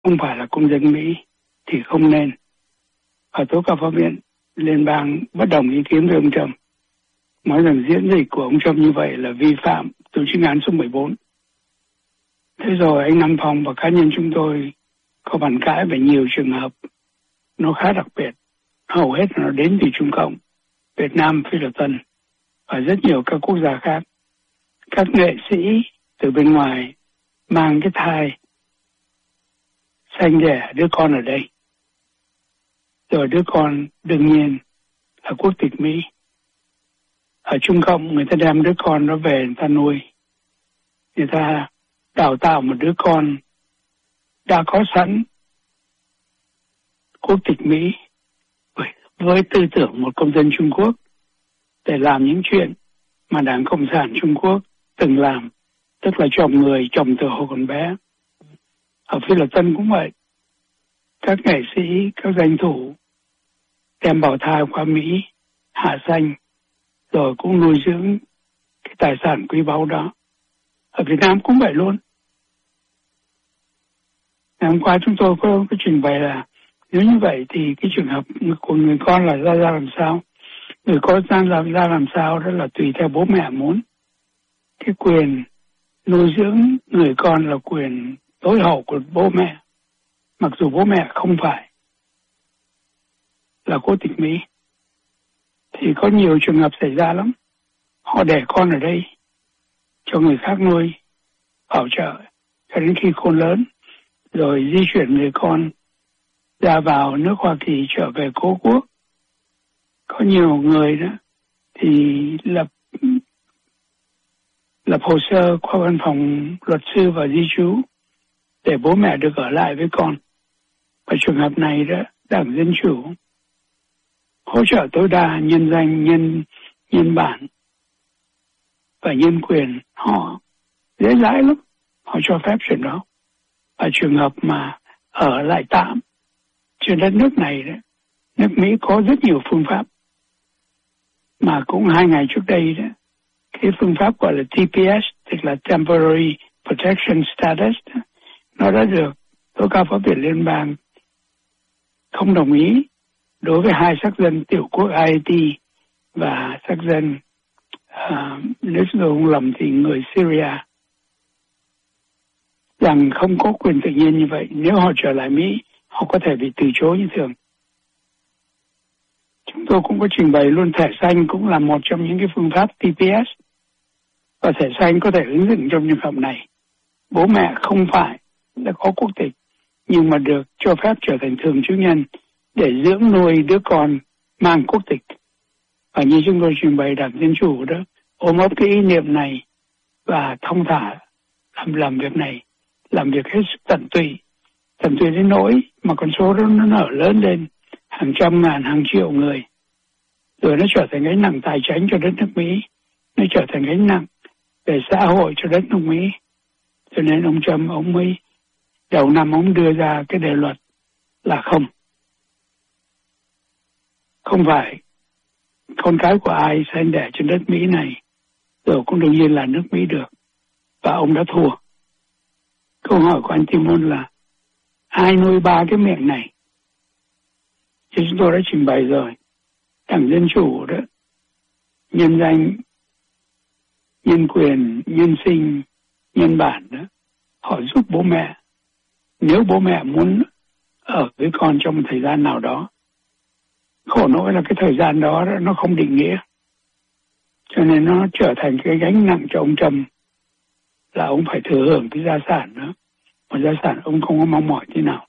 không phải là công dân Mỹ thì không nên. Và tố cáo pháp viện liên bang bất đồng ý kiến với ông Trump, nói rằng diễn dịch của ông Trump như vậy là vi phạm tù chính án số 14. Thế rồi anh Nam Phong và cá nhân chúng tôi có bàn cãi về nhiều trường hợp nó khá đặc biệt. Hầu hết nó đến từ Trung Cộng, Việt Nam, Phi Lập Tân và rất nhiều các quốc gia khác. Các nghệ sĩ từ bên ngoài mang cái thai sanh đẻ đứa con ở đây. Rồi đứa con đương nhiên là quốc tịch Mỹ. Ở Trung Cộng người ta đem đứa con đó về người ta nuôi. Người ta đào tạo một đứa con đã có sẵn quốc tịch Mỹ với tư tưởng một công dân Trung Quốc để làm những chuyện mà Đảng Cộng sản Trung Quốc từng làm, tức là chồng người, chồng từ hồi còn bé. Ở Phi Lập Tân cũng vậy. Các nghệ sĩ, các danh thủ đem bào thai qua Mỹ, hạ sanh, rồi cũng nuôi dưỡng cái tài sản quý báu đó. Ở Việt Nam cũng vậy luôn. Ngày hôm qua chúng tôi có trình bày là nếu như vậy thì cái trường hợp của người con là ra làm sao? Người con ra làm sao đó là tùy theo bố mẹ muốn. Cái quyền nuôi dưỡng người con là quyền tối hậu của bố mẹ. Mặc dù bố mẹ không phải là quốc tịch Mỹ. Thì có nhiều trường hợp xảy ra lắm. Họ đẻ con ở đây cho người khác nuôi, bảo trợ cho đến khi khôn lớn, rồi di chuyển người con ra vào nước Hoa Kỳ trở về cố quốc. Có nhiều người đó thì lập hồ sơ qua văn phòng luật sư và di trú để bố mẹ được ở lại với con. Và trường hợp này đó, Đảng Dân Chủ hỗ trợ tối đa nhân danh, nhân bản và nhân quyền. Họ dễ dãi lắm, họ cho phép chuyện đó. Và trường hợp mà ở lại tạm trên đất nước này đó, nước Mỹ có rất nhiều phương pháp. Mà cũng 2 ngày trước đây đó, cái phương pháp gọi là TPS, tức là Temporary Protection Status đó, nó đã được tố cáo pháp viện liên bang không đồng ý đối với 2 sắc dân tiểu quốc Haiti và sắc dân nếu tôi không lầm thì người Syria, rằng không có quyền tự nhiên như vậy. Nếu họ trở lại Mỹ, họ có thể bị từ chối như thường. Chúng tôi cũng có trình bày luôn thẻ xanh cũng là một trong những cái phương pháp TPS. Và thẻ xanh có thể ứng dụng trong trường hợp này. Bố mẹ không phải đã có quốc tịch, nhưng mà được cho phép trở thành thường trú nhân để dưỡng nuôi đứa con mang quốc tịch. Và như chúng tôi trình bày, Đảng Dân Chủ đó ôm ấp cái ý niệm này và thông thả làm việc này, làm việc hết sức tận tụy đến nỗi mà con số đó nó nở lớn lên hàng trăm ngàn, hàng triệu người, rồi nó trở thành gánh nặng tài chính cho đất nước Mỹ, nó trở thành gánh nặng về xã hội cho đất nước Mỹ. Cho nên ông Trump, ông mới đầu năm ông đưa ra cái đề luật là không phải con cái của ai sanh đẻ trên đất Mỹ này rồi cũng đương nhiên là nước Mỹ được. Và ông đã thua. Câu hỏi của anh Timon là ai nuôi 3 cái miệng này? Thì chúng tôi đã trình bày rồi. Đảng Dân Chủ đó, nhân danh, nhân quyền, nhân sinh, nhân bản đó, họ giúp bố mẹ. Nếu bố mẹ muốn ở với con trong một thời gian nào đó, khổ nỗi là cái thời gian đó nó không định nghĩa. Cho nên nó trở thành cái gánh nặng cho ông Trump, là ông phải thừa hưởng cái gia sản đó. Một gia sản ông không có mong mỏi thế nào.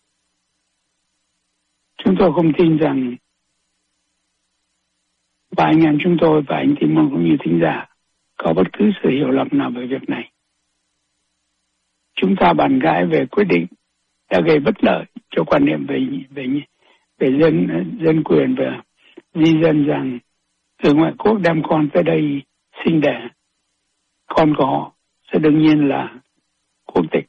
Chúng tôi không tin rằng và anh em chúng tôi và anh Timon cũng như thính giả có bất cứ sự hiểu lầm nào về việc này. Chúng ta bàn cãi về quyết định đã gây bất lợi cho quan niệm về dân quyền và di dân, rằng từ ngoại quốc đem con tới đây sinh đẻ, con của họ sẽ đương nhiên là quốc tịch.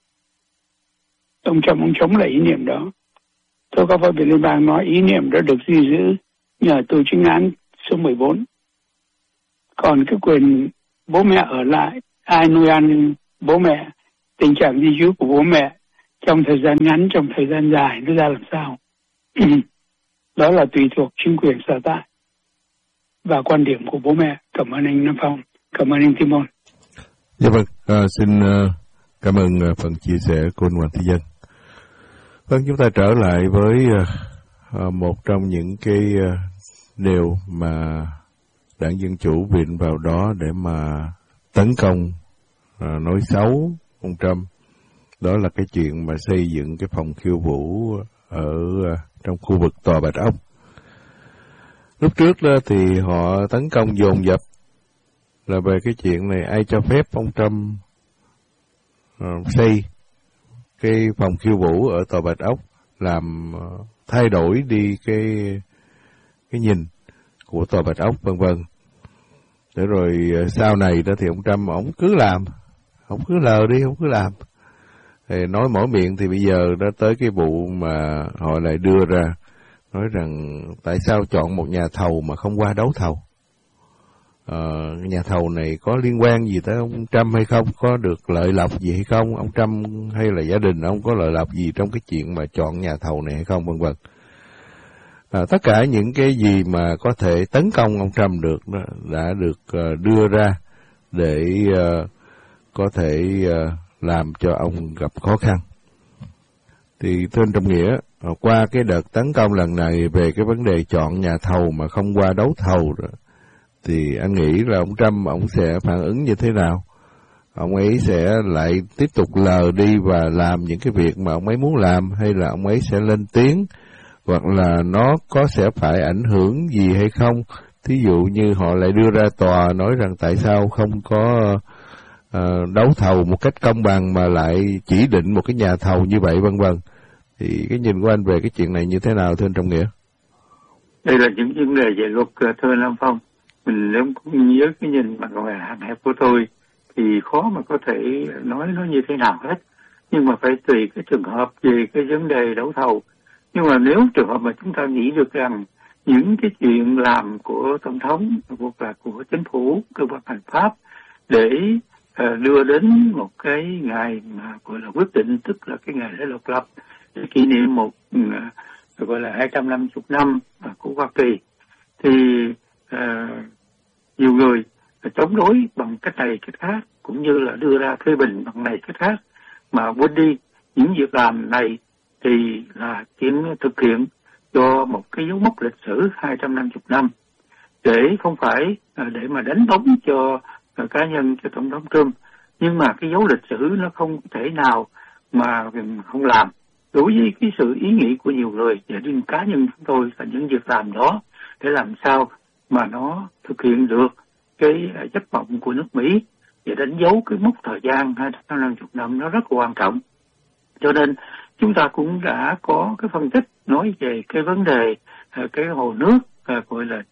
Ông chống lại ý niệm đó. Tôi có phải Liên bang nói ý niệm đó được duy giữ nhờ tù chính án số 14. Còn cái quyền bố mẹ ở lại, ai nuôi ăn bố mẹ, tình trạng di trú của bố mẹ trong thời gian ngắn, trong thời gian dài nó ra làm sao. Đó là tùy thuộc chính quyền sở tại và quan điểm của bố mẹ. Cảm ơn anh Nam Phong, cảm ơn anh Timon. Dạ vâng, xin cảm ơn phần chia sẻ của anh Hoàng Thế Dân. Vâng, chúng ta trở lại với một trong những cái điều mà Đảng Dân Chủ viện vào đó để mà tấn công, nói xấu ông Trump. Đó là cái chuyện mà xây dựng cái phòng khiêu vũ ở trong khu vực Tòa Bạch Ốc. Lúc trước đó thì họ tấn công dồn dập là về cái chuyện này ai cho phép ông Trump xây cái phòng khiêu vũ ở Tòa Bạch Ốc, làm thay đổi đi cái nhìn của Tòa Bạch Ốc, vân vân. Để rồi sau này đó thì ông Trump ổng cứ làm, ổng cứ lờ đi, ổng cứ làm. Thì nói mỗi miệng thì bây giờ đã tới cái vụ mà họ lại đưa ra nói rằng tại sao chọn một nhà thầu mà không qua đấu thầu. Nhà thầu này có liên quan gì tới ông Trump hay không, có được lợi lộc gì hay không, ông Trump hay là gia đình ông có lợi lộc gì trong cái chuyện mà chọn nhà thầu này hay không, vân vân. Tất cả những cái gì mà có thể tấn công ông Trump được đó, đã được đưa ra để có thể làm cho ông gặp khó khăn. Thì thưa anh Trọng Nghĩa, qua cái đợt tấn công lần này về cái vấn đề chọn nhà thầu mà không qua đấu thầu rồi, thì anh nghĩ là ông Trump ông sẽ phản ứng như thế nào? Ông ấy sẽ lại tiếp tục lờ đi và làm những cái việc mà ông ấy muốn làm, hay là ông ấy sẽ lên tiếng, hoặc là nó sẽ phải ảnh hưởng gì hay không? Thí dụ như họ lại đưa ra tòa nói rằng tại sao không có đấu thầu một cách công bằng mà lại chỉ định một cái nhà thầu như vậy, vân vân. Thì cái nhìn của anh về cái chuyện này như thế nào, thưa anh Trọng Nghĩa? Đây là những vấn đề về luật, thưa Nam Phong. Mình nếu cũng nhớ cái nhìn mà gọi là hạn hẹp của tôi thì khó mà có thể nói nó như thế nào hết. Nhưng mà phải tùy cái trường hợp về cái vấn đề đấu thầu. Nhưng mà nếu trường hợp mà chúng ta nghĩ được rằng những cái chuyện làm của Tổng thống hoặc là của chính phủ, cơ quan hành pháp để đưa đến một cái ngày mà gọi là quyết định, tức là cái ngày lễ độc lập để kỷ niệm một gọi là 250 năm của Hoa Kỳ, thì nhiều người chống đối bằng cách này cách khác, cũng như là đưa ra phê bình bằng này cách khác, mà quên đi những việc làm này thì là chuyện thực hiện cho một cái dấu mốc lịch sử 250 năm, để không phải để mà đánh bóng cho cá nhân, cho Tổng thống Trump, nhưng mà cái dấu lịch sử nó không thể nào mà không làm. Đối với cái sự ý nghĩ của nhiều người và riêng cá nhân chúng tôi là những việc làm đó để làm sao mà nó thực hiện được cái giấc mộng của nước Mỹ và đánh dấu cái mốc thời gian 250 năm nó rất quan trọng. Cho nên chúng ta cũng đã có cái phân tích nói về cái vấn đề cái hồ nước gọi là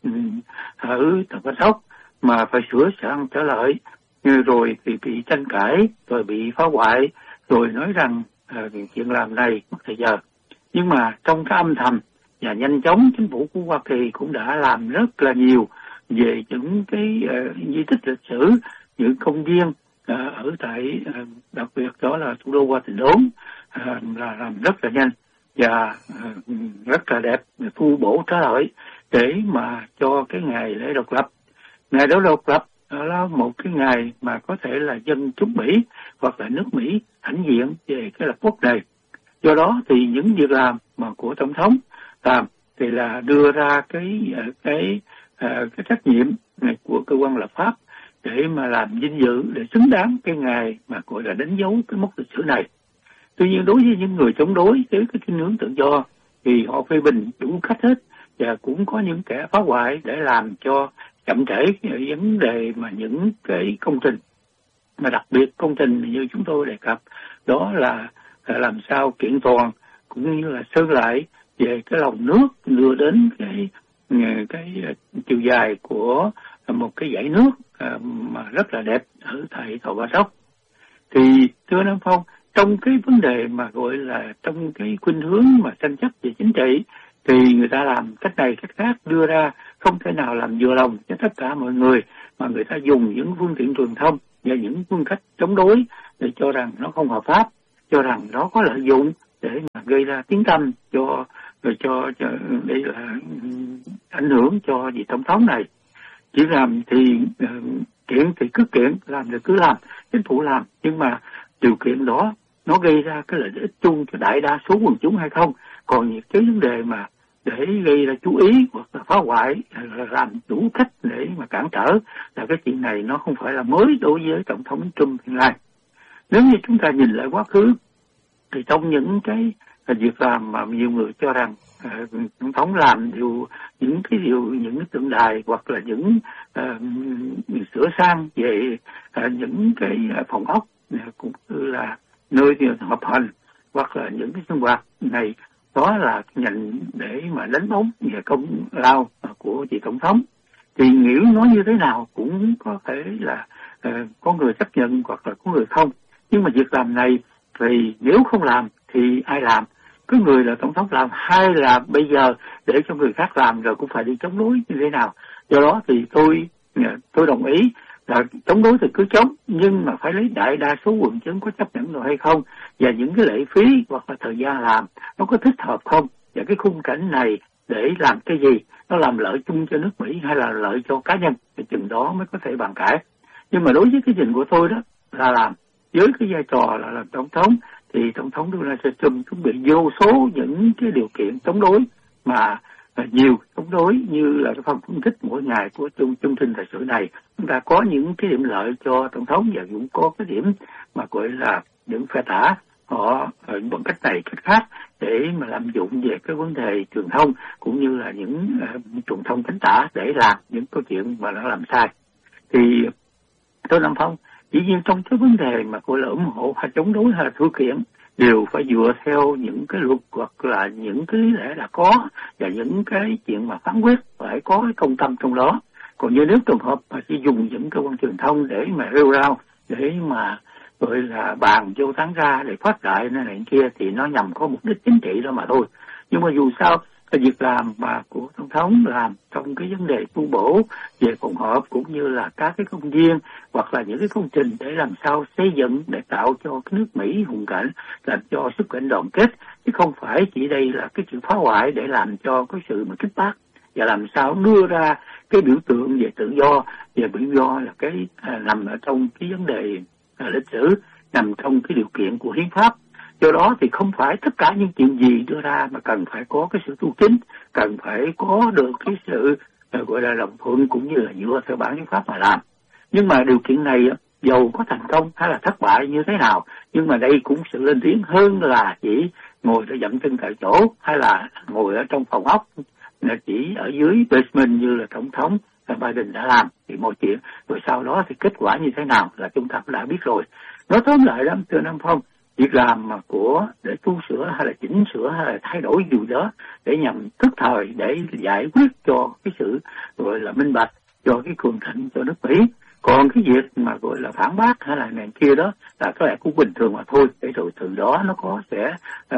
ở Tòa Bạch Ốc mà phải sửa sang trở lại, rồi thì bị tranh cãi, rồi bị phá hoại, rồi nói rằng chuyện làm này mất thời giờ. Nhưng mà trong cái âm thầm và nhanh chóng, chính phủ của Hoa Kỳ cũng đã làm rất là nhiều về những cái di tích lịch sử, những công viên ở tại đặc biệt đó là thủ đô Washington, là làm rất là nhanh và rất là đẹp, tu bổ trở lại để mà cho cái ngày lễ độc lập. Ngày đó độc lập là một cái ngày mà có thể là dân chúng Mỹ hoặc là nước Mỹ hãnh diện về cái lập quốc này. Do đó thì những việc làm mà của Tổng thống làm thì là đưa ra cái trách nhiệm của cơ quan lập pháp để mà làm vinh dự, để xứng đáng cái ngày mà gọi là đánh dấu cái mốc lịch sử này. Tuy nhiên đối với những người chống đối với cái tín ngưỡng tự do thì họ phê bình đủ cách hết, và cũng có những kẻ phá hoại để làm cho chậm trễ cái vấn đề mà những cái công trình, mà đặc biệt công trình như chúng tôi đề cập đó là làm sao kiện toàn cũng như là sơn lại về cái lòng nước đưa đến cái chiều dài của một cái dãy nước mà rất là đẹp ở tại Tòa Bạch Ốc. Thì thưa Nam Phong, trong cái vấn đề mà gọi là trong cái khuynh hướng mà tranh chấp về chính trị thì người ta làm cách này cách khác, đưa ra không thể nào làm vừa lòng cho tất cả mọi người, mà người ta dùng những phương tiện truyền thông và những phương cách chống đối để cho rằng nó không hợp pháp. cho rằng nó có lợi dụng để mà gây ra tiếng tăm cho để là ảnh hưởng cho vị tổng thống này. Chỉ làm thì kiện thì cứ kiện, làm thì cứ làm, chính phủ làm, nhưng mà điều kiện đó nó gây ra cái lợi ích chung cho đại đa số quần chúng hay không. Còn những cái vấn đề mà để gây ra chú ý hoặc là phá hoại, làm đủ cách để mà cản trở, là cái chuyện này nó không phải là mới đối với tổng thống Trump hiện nay. Nếu như chúng ta nhìn lại quá khứ thì trong những cái việc làm mà nhiều người cho rằng tổng thống làm những cái tượng đài hoặc là những sửa sang về những cái phòng ốc cũng như là nơi họp hành hoặc là những cái sinh hoạt này, đó là nhằm để mà đánh bóng về công lao của vị tổng thống. Thì nghĩ nói như thế nào cũng có thể là có người chấp nhận hoặc là có người không. Nhưng mà việc làm này thì nếu không làm thì ai làm? Cứ người là tổng thống làm, hay là bây giờ để cho người khác làm rồi cũng phải đi chống đối như thế nào? Do đó thì tôi đồng ý là chống đối thì cứ chống, nhưng mà phải lấy đại đa số quần chúng có chấp nhận rồi hay không, và những cái lệ phí hoặc là thời gian làm nó có thích hợp không, và cái khung cảnh này để làm cái gì, nó làm lợi chung cho nước Mỹ hay là lợi cho cá nhân, thì chừng đó mới có thể bàn cãi. Nhưng mà đối với cái nhìn của tôi đó là làm với cái vai trò là làm tổng thống, thì tổng thống Donald Trump chuẩn bị vô số những cái điều kiện chống đối, mà nhiều chống đối như là cái phần phân tích mỗi ngày của chương trình thời sự này. Chúng ta có những cái điểm lợi cho tổng thống và cũng có cái điểm mà gọi là những phe tả họ bằng cách này cách khác để mà lạm dụng về cái vấn đề truyền thông cũng như là những truyền thông cánh tả để làm những câu chuyện mà nó làm sai. Thì tôi Nam Phong dĩ nhiên trong cái vấn đề mà gọi là ủng hộ hay chống đối hay là thư kiện đều phải dựa theo những cái luật hoặc là những cái lý lẽ đã có, và những cái chuyện mà phán quyết phải có cái công tâm trong đó. Còn như nếu trường hợp mà chỉ dùng những cơ quan truyền thông để mà rêu rao, để mà gọi là bàn vô tán ra để phát đại này kia, thì nó nhằm có mục đích chính trị đó mà thôi. Nhưng mà dù sao cái việc làm mà của tổng thống làm trong cái vấn đề tu bổ về phòng họp cũng như là các cái công viên hoặc là những cái công trình để làm sao xây dựng để tạo cho cái nước Mỹ hùng cảnh, làm cho sức mạnh đoàn kết, chứ không phải chỉ đây là cái sự phá hoại để làm cho cái sự mà kích bác, và làm sao đưa ra cái biểu tượng về tự do. Về tự do là cái nằm ở trong cái vấn đề lịch sử, nằm trong cái điều kiện của hiến pháp. Do đó thì không phải tất cả những chuyện gì đưa ra mà cần phải có cái sự tu chính, cần phải có được cái sự gọi là đồng thuận cũng như là dựa theo bản hiến pháp mà làm. Nhưng mà điều kiện này dầu có thành công hay là thất bại như thế nào, nhưng mà đây cũng sự lên tiếng hơn là chỉ ngồi để dậm chân tại chỗ hay là ngồi ở trong phòng ốc chỉ ở dưới basement như là tổng thống Biden đã làm. Thì mọi chuyện rồi sau đó thì kết quả như thế nào là chúng ta cũng đã biết rồi. Nói tóm lại đó, thưa Nam Phong, việc làm mà để tu sửa hay là chỉnh sửa hay là thay đổi điều đó để nhằm tức thời để giải quyết cho cái sự gọi là minh bạch, cho cái cường thịnh cho nước Mỹ. Còn cái việc mà gọi là phản bác hay là này kia đó là có lẽ cũng bình thường mà thôi, để rồi từ đó nó sẽ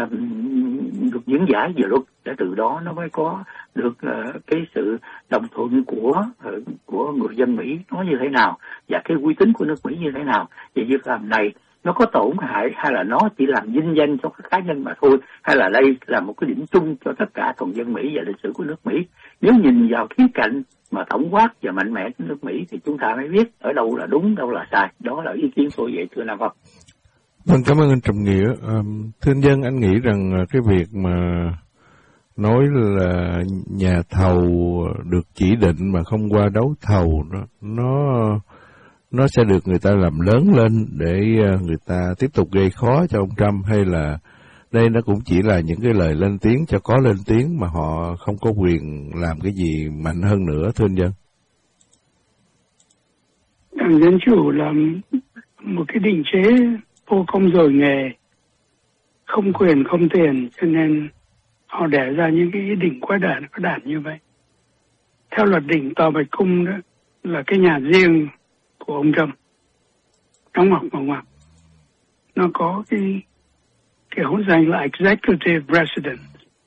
được diễn giải về luật, để từ đó nó mới có được cái sự đồng thuận của người dân Mỹ nó như thế nào, và cái uy tín của nước Mỹ như thế nào. Vì việc làm này nó có tổn hại hay là nó chỉ làm vinh danh cho các cá nhân mà thôi, hay là đây là một cái điểm chung cho tất cả toàn dân Mỹ và lịch sử của nước Mỹ. Nếu nhìn vào khía cạnh mà tổng quát và mạnh mẽ của nước Mỹ thì chúng ta mới biết ở đâu là đúng, đâu là sai. Đó là ý kiến tôi vậy, thưa Nam Phong. Vâng, cảm ơn anh Trọng Nghĩa. Thưa anh Dân, anh nghĩ rằng cái việc mà nói là nhà thầu được chỉ định mà không qua đấu thầu nó sẽ được người ta làm lớn lên để người ta tiếp tục gây khó cho ông Trump, hay là đây nó cũng chỉ là những cái lời lên tiếng cho có lên tiếng mà họ không có quyền làm cái gì mạnh hơn nữa, thưa anh Dân? Đảng Dân Chủ là một cái định chế vô công rồi nghề, không quyền không tiền, cho nên họ đẻ ra những cái định quá đản như vậy. Theo luật định Tòa Bạch Cung đó là cái nhà riêng của ông Trump, đóng ngoặc mở ngoặc, nó có cái hỗn danh là Executive Residence,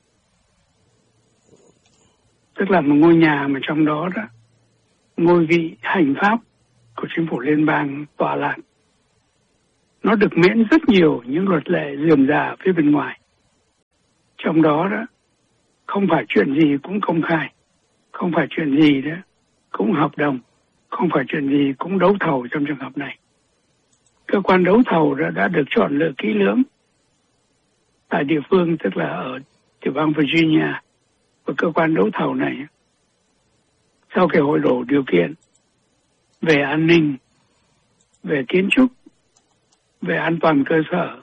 tức là một ngôi nhà mà trong đó ngôi vị hành pháp của chính phủ liên bang tọa lạc. nó được miễn rất nhiều những luật lệ rườm rà phía bên ngoài. Trong đó không phải chuyện gì cũng công khai, không phải chuyện gì cũng hợp đồng, không phải chuyện gì cũng đấu thầu trong trường hợp này. Cơ quan đấu thầu đã được chọn lựa kỹ lưỡng tại địa phương, tức là ở tiểu bang Virginia, và cơ quan đấu thầu này sau khi hội đủ điều kiện về an ninh, về kiến trúc, về an toàn cơ sở,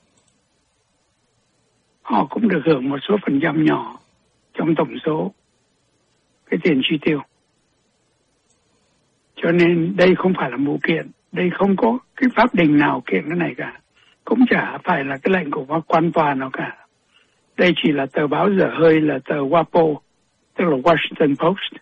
họ cũng được hưởng một số phần trăm nhỏ trong tổng số cái tiền chi tiêu. Cho nên đây không phải là vụ kiện, đây không có cái pháp đình nào kiện cái này cả, cũng chả phải là cái lệnh của quan tòa nào cả. Đây chỉ là tờ báo dở hơi, là tờ WAPO, tức là Washington Post.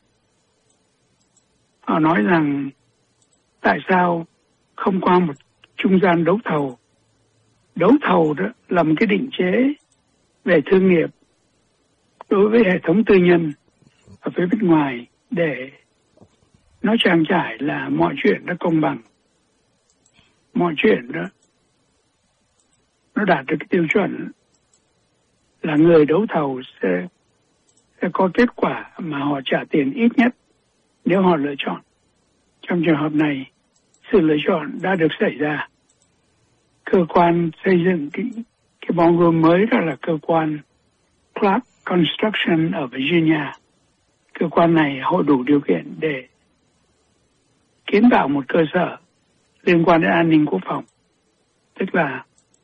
Họ nói rằng tại sao không qua một trung gian đấu thầu. Đấu thầu đó là một cái định chế về thương nghiệp đối với hệ thống tư nhân ở phía bên ngoài để nó trang trải là mọi chuyện nó công bằng. Mọi chuyện đó nó đạt được cái tiêu chuẩn là người đấu thầu sẽ có kết quả mà họ trả tiền ít nhất nếu họ lựa chọn. Trong trường hợp này, sự lựa chọn đã được xảy ra. Cơ quan xây dựng cái ballroom mới đó là cơ quan Clark Construction ở Virginia. Cơ quan này họ đủ điều kiện để kiến tạo một cơ sở liên quan đến an ninh quốc phòng. Tức là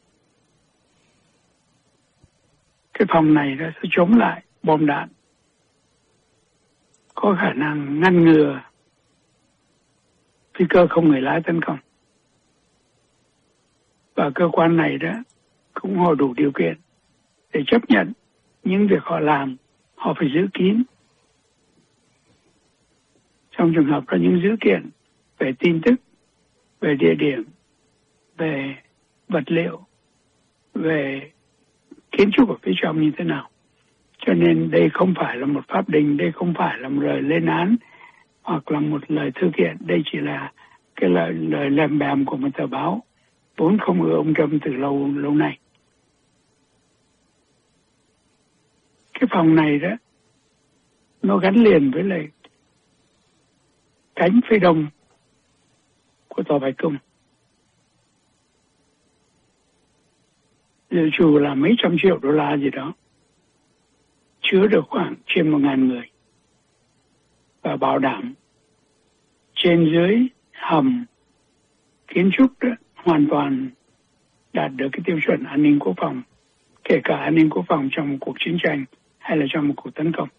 cái phòng này sẽ chống lại bom đạn, có khả năng ngăn ngừa phi cơ không người lái tấn công. Và cơ quan này cũng họ đủ điều kiện để chấp nhận những việc họ làm, họ phải giữ kín. Trong trường hợp có những dữ kiện về tin tức, về địa điểm, về vật liệu, về kiến trúc ở phía trong như thế nào. Cho nên đây không phải là một pháp đình, đây không phải là một lời lên án hoặc là một lời thư kiện. Đây chỉ là cái lời lèm bèm của một tờ báo vốn không ưa ông Trump từ lâu nay. Cái phòng này nó gắn liền với lại cánh phía đông của tòa Bạch Cung. Dự trù là mấy trăm triệu đô la gì đó, chứa được khoảng trên 1.000 người, và bảo đảm trên dưới hầm kiến trúc hoàn toàn đạt được cái tiêu chuẩn an ninh quốc phòng, kể cả an ninh quốc phòng trong một cuộc chiến tranh hay là trong một cuộc tấn công.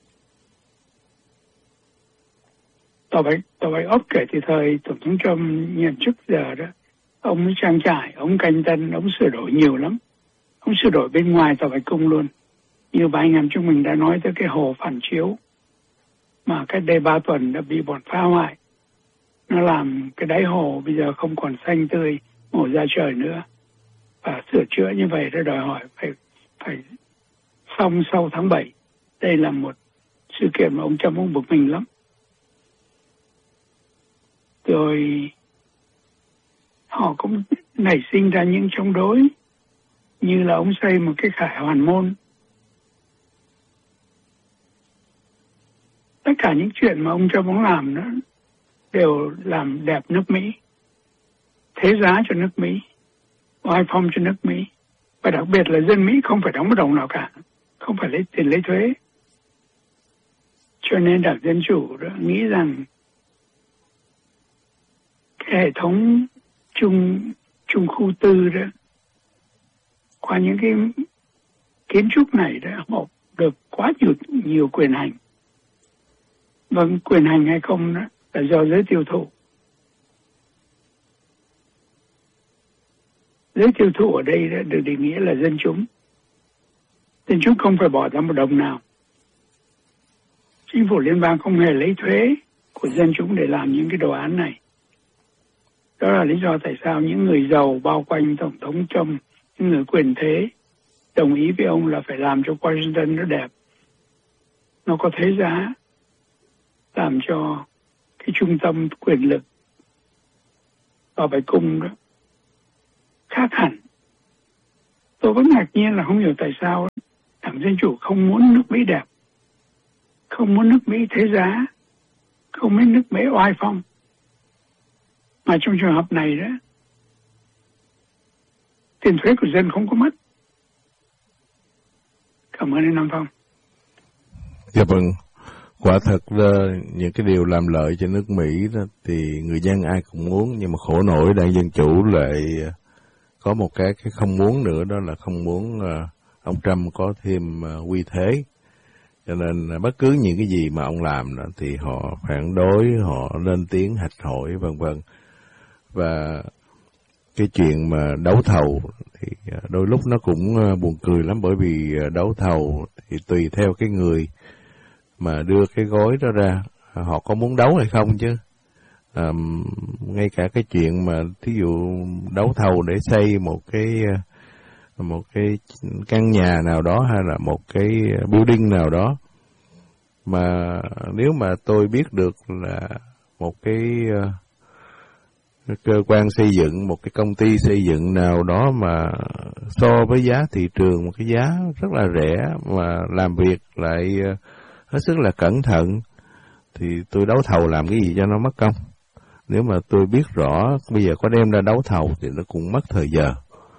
Tòa Bạch Ốc kể từ thời Tổng thống Trump nhận chức giờ ông mới trang trải, ông canh tân, ông sửa đổi nhiều lắm. Ông sửa đổi bên ngoài Tòa Bạch Cung luôn. Như ba anh em chúng mình đã nói tới cái hồ phản chiếu mà cách đây 3 tuần đã bị bọn phá hoại. Nó làm cái đáy hồ bây giờ không còn xanh tươi, màu da trời nữa. Và sửa chữa như vậy đã đòi hỏi phải xong sau tháng 7. Đây là một sự kiện mà ông Trump ông bực mình lắm. Rồi họ cũng nảy sinh ra những chống đối, như là ông xây một cái khải hoàn môn. Tất cả những chuyện mà ông Trump ông làm đó đều làm đẹp nước Mỹ, thế giá cho nước Mỹ, oai phong cho nước Mỹ. Và đặc biệt là dân Mỹ không phải đóng một đồng nào cả, không phải lấy tiền lấy thuế. Cho nên Đảng Dân Chủ đó nghĩ rằng cái hệ thống trung khu tư đó, qua những cái kiến trúc này đó, họ được quá nhiều quyền hành. Vâng, quyền hành hay không đó là do giới tiêu thụ. Giới tiêu thụ ở đây đó được định nghĩa là dân chúng. Dân chúng không phải bỏ ra một đồng nào. Chính phủ liên bang không hề lấy thuế của dân chúng để làm những cái đồ án này. Đó là lý do tại sao những người giàu bao quanh Tổng thống Trump, những người quyền thế, đồng ý với ông là phải làm cho Washington nó đẹp, nó có thế giá, làm cho cái trung tâm quyền lực ở Bạch Cung đó khác hẳn. Tôi vẫn ngạc nhiên là không hiểu tại sao Đảng Dân Chủ không muốn nước Mỹ đẹp, không muốn nước Mỹ thế giá, không muốn nước Mỹ oai phong. Mà trong trường hợp này đó, tiền thuế của dân không có mất. Cảm ơn anh Nam Phong. Dạ vâng, quả thật là những cái điều làm lợi cho nước Mỹ đó thì người dân ai cũng muốn, nhưng mà khổ nổi Đảng Dân Chủ lại có một cái không muốn nữa, đó là không muốn ông Trump có thêm uy thế. Cho nên bất cứ những cái gì mà ông làm đó, thì họ phản đối, họ lên tiếng hạch hỏi vân vân. Và cái chuyện mà đấu thầu thì đôi lúc nó cũng buồn cười lắm, bởi vì đấu thầu thì tùy theo cái người mà đưa cái gói đó ra, họ có muốn đấu hay không chứ. Ngay cả cái chuyện mà thí dụ đấu thầu để xây một cái căn nhà nào đó hay là một cái building nào đó, mà nếu mà tôi biết được là một cái cơ quan xây dựng, một cái công ty xây dựng nào đó mà so với giá thị trường một cái giá rất là rẻ mà làm việc lại hết sức là cẩn thận, thì tôi đấu thầu làm cái gì cho nó mất công. Nếu mà tôi biết rõ bây giờ có đem ra đấu thầu thì nó cũng mất thời giờ.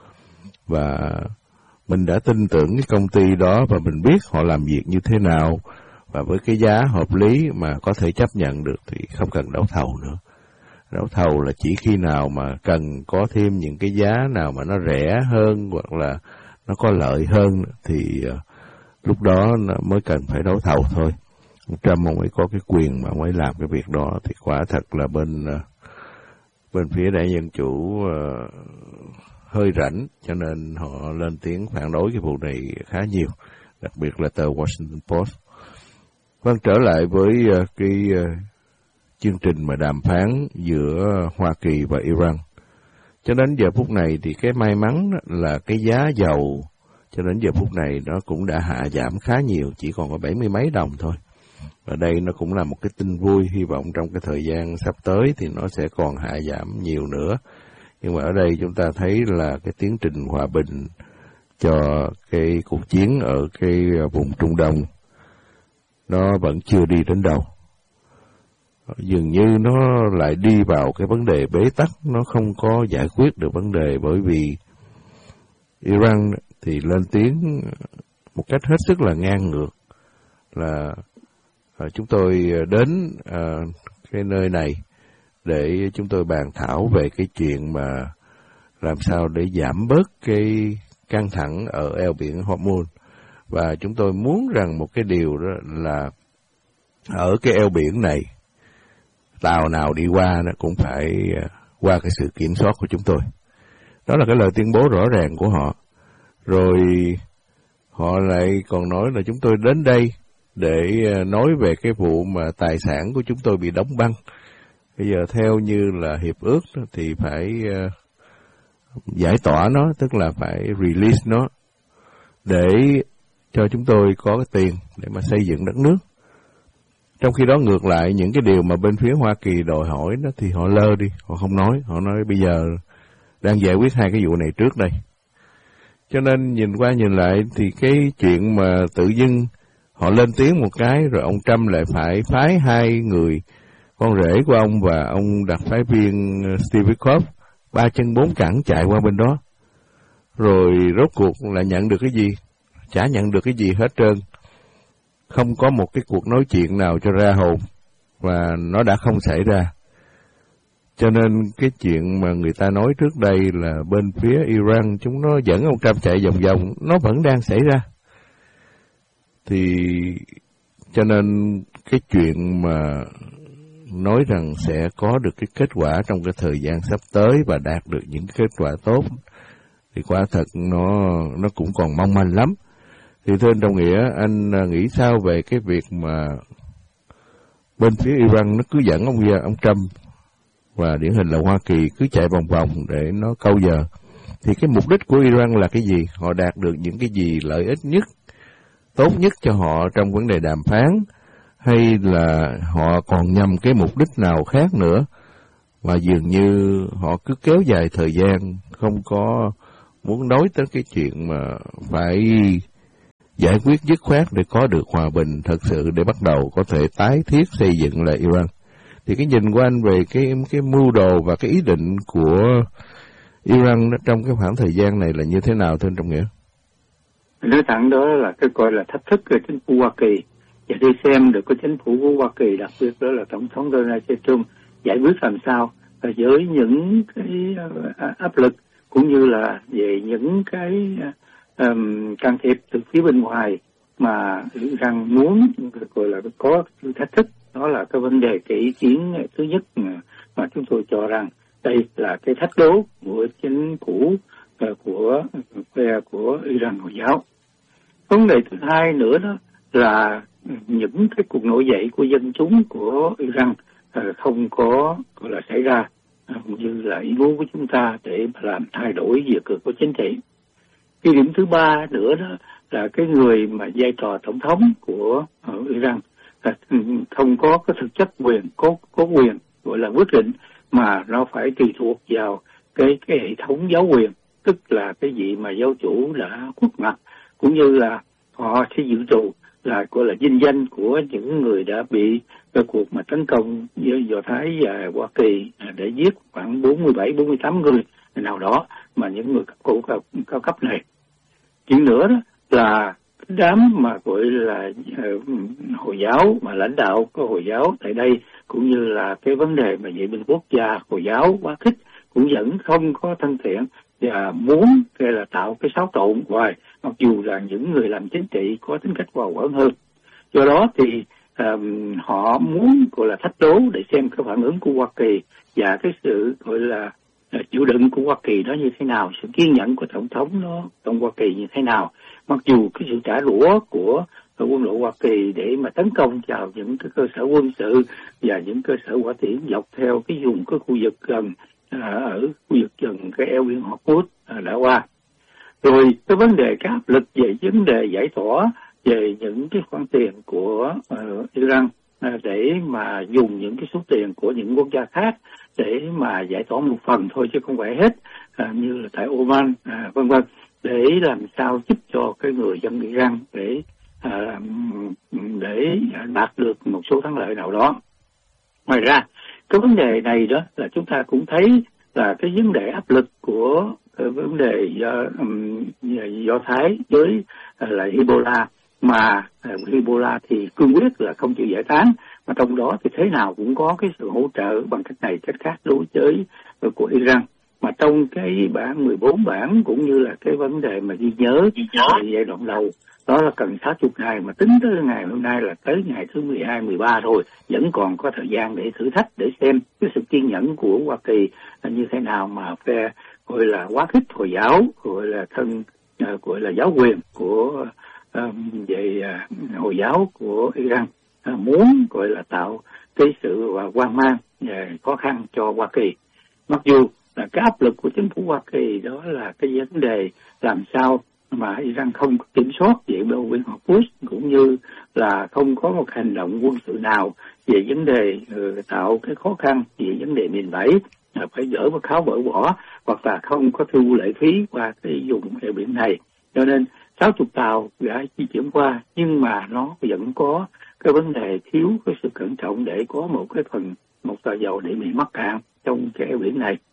Và mình đã tin tưởng cái công ty đó và mình biết họ làm việc như thế nào, và với cái giá hợp lý mà có thể chấp nhận được thì không cần đấu thầu nữa. Đấu thầu là chỉ khi nào mà cần có thêm những cái giá nào mà nó rẻ hơn hoặc là nó có lợi hơn thì lúc đó mới cần phải đấu thầu thôi. Ông Trump ông ấy có cái quyền mà ông ấy làm cái việc đó, thì quả thật là bên phía Đảng Dân Chủ hơi rảnh, cho nên họ lên tiếng phản đối cái vụ này khá nhiều, đặc biệt là tờ Washington Post. Vâng, trở lại với cái chương trình mà đàm phán giữa Hoa Kỳ và Iran. Cho đến giờ phút này thì cái may mắn là cái giá dầu cho đến giờ phút này nó cũng đã hạ giảm khá nhiều, chỉ còn có 70 mấy đồng thôi. Và đây nó cũng là một cái tin vui, hy vọng trong cái thời gian sắp tới thì nó sẽ còn hạ giảm nhiều nữa. Nhưng mà ở đây chúng ta thấy là cái tiến trình hòa bình cho cái cuộc chiến ở cái vùng Trung Đông nó vẫn chưa đi đến đâu. Dường như nó lại đi vào cái vấn đề bế tắc, nó không có giải quyết được vấn đề, bởi vì Iran thì lên tiếng một cách hết sức là ngang ngược là chúng tôi đến cái nơi này để chúng tôi bàn thảo về cái chuyện mà làm sao để giảm bớt cái căng thẳng ở eo biển Hormuz. Và chúng tôi muốn rằng một cái điều đó là ở cái eo biển này, tàu nào đi qua nó cũng phải qua cái sự kiểm soát của chúng tôi. Đó là cái lời tuyên bố rõ ràng của họ. Rồi họ lại còn nói là chúng tôi đến đây để nói về cái vụ mà tài sản của chúng tôi bị đóng băng. Bây giờ theo như là hiệp ước thì phải giải tỏa nó, tức là phải release nó để cho chúng tôi có cái tiền để mà xây dựng đất nước. Trong khi đó ngược lại, những cái điều mà bên phía Hoa Kỳ đòi hỏi đó thì họ lơ đi, họ không nói. Họ nói bây giờ đang giải quyết hai cái vụ này trước đây. Cho nên nhìn qua nhìn lại thì cái chuyện mà tự dưng họ lên tiếng một cái, rồi ông Trump lại phải phái hai người, con rể của ông và ông đặc phái viên Steve Witkoff, 3 chân 4 cẳng chạy qua bên đó. Rồi rốt cuộc là nhận được cái gì? Chả nhận được cái gì hết trơn. Không có một cái cuộc nói chuyện nào cho ra hồn, và nó đã không xảy ra. Cho nên cái chuyện mà người ta nói trước đây là bên phía Iran chúng nó dẫn ông Trump chạy vòng vòng, nó vẫn đang xảy ra. Thì cho nên cái chuyện mà nói rằng sẽ có được cái kết quả trong cái thời gian sắp tới và đạt được những kết quả tốt thì quả thật nó cũng còn mong manh lắm. Thì thưa anh Trọng Nghĩa, anh nghĩ sao về cái việc mà bên phía Iran nó cứ dẫn ông Trump và điển hình là Hoa Kỳ cứ chạy vòng vòng để nó câu giờ? Thì cái mục đích của Iran là cái gì? Họ đạt được những cái gì lợi ích nhất, tốt nhất cho họ trong vấn đề đàm phán, hay là họ còn nhằm cái mục đích nào khác nữa mà dường như họ cứ kéo dài thời gian, không có muốn nói tới cái chuyện mà phải giải quyết dứt khoát để có được hòa bình thật sự để bắt đầu có thể tái thiết xây dựng lại Iran. Thì cái nhìn của anh về cái mưu đồ và cái ý định của Iran trong cái khoảng thời gian này là như thế nào thưa anh Trọng Nghĩa? Nói thẳng đó là cái gọi là thách thức của chính phủ Hoa Kỳ, và đi xem được cái chính phủ của Hoa Kỳ, đặc biệt đó là Tổng thống Donald J. Trump giải quyết làm sao với những cái áp lực cũng như là về những cái can thiệp từ phía bên ngoài mà Iran muốn gọi là có sự thách thức. Đó là cái vấn đề cái ý kiến thứ nhất mà chúng tôi cho rằng đây là cái thách đố của chính phủ của phe của Iran Hồi giáo. Vấn đề thứ hai nữa đó là những cái cuộc nổi dậy của dân chúng của Iran không có gọi là xảy ra như là ý muốn của chúng ta để làm thay đổi về cơ cấu chính trị. Cái điểm thứ ba nữa đó là cái người mà vai trò tổng thống của Iran không có cái thực chất quyền có quyền gọi là quyết định, mà nó phải tùy thuộc vào cái hệ thống giáo quyền, tức là cái gì mà giáo chủ đã khuất mặt, cũng như là họ sẽ dự trù là gọi là vinh danh của những người đã bị cái cuộc mà tấn công với Do Thái và Hoa Kỳ để giết khoảng 47-48 người nào đó, mà những người cao cấp này. Chuyện nữa đó là đám mà gọi là Hồi giáo, mà lãnh đạo của Hồi giáo tại đây, cũng như là cái vấn đề mà vệ binh quốc gia Hồi giáo quá khích cũng vẫn không có thân thiện và muốn là tạo cái xáo trộn hoài, mặc dù là những người làm chính trị có tính cách hòa quẩn hơn. Do đó thì họ muốn gọi là thách đố để xem cái phản ứng của Hoa Kỳ và cái sự gọi là chịu đựng của Hoa Kỳ đó như thế nào, sự kiên nhẫn của tổng thống nó trong Hoa Kỳ như thế nào. Mặc dù cái sự trả đũa của quân đội Hoa Kỳ để mà tấn công vào những cái cơ sở quân sự và những cơ sở hỏa tiễn dọc theo cái vùng cái khu vực gần ở khu vực gần cái eo biển Hormuz đã qua. Rồi cái vấn đề cái áp lực về vấn đề giải tỏa về những cái khoản tiền của Iran để mà dùng những cái số tiền của những quốc gia khác để mà giải tỏa một phần thôi chứ không phải hết, như là tại Oman vân vân, để làm sao giúp cho cái người dân Iran để đạt được một số thắng lợi nào đó. Ngoài ra cái vấn đề này đó là chúng ta cũng thấy là cái vấn đề áp lực của vấn đề Do Thái với lại Hezbollah, mà Hezbollah thì cương quyết là không chịu giải tán, mà trong đó thì thế nào cũng có cái sự hỗ trợ bằng cách này cách khác đối với của Iran. Mà trong cái bản 14 bản cũng như là cái vấn đề mà ghi nhớ giai đoạn đầu đó là cần 60 ngày, mà tính tới ngày hôm nay là tới ngày thứ 12, 13 rồi, vẫn còn có thời gian để thử thách, để xem cái sự kiên nhẫn của Hoa Kỳ là như thế nào, mà phe gọi là quá khích Hồi giáo, gọi là thân gọi là giáo quyền của về Hồi giáo của Iran muốn gọi là tạo cái sự hoang mang và khó khăn cho Hoa Kỳ. Mặc dù là cái áp lực của chính phủ Hoa Kỳ đó là cái vấn đề làm sao mà Iran không kiểm soát về bờ biển Hormuz, cũng như là không có một hành động quân sự nào về vấn đề tạo cái khó khăn về vấn đề miền Bắc, phải dỡ và tháo bỡ bỏ, hoặc là không có thu lệ phí qua cái vùng eo biển này. Cho nên 60 tàu đã di chuyển qua, nhưng mà nó vẫn có cái vấn đề thiếu cái sự cẩn trọng để có một tàu dầu để bị mắc cạn trong cái eo biển này.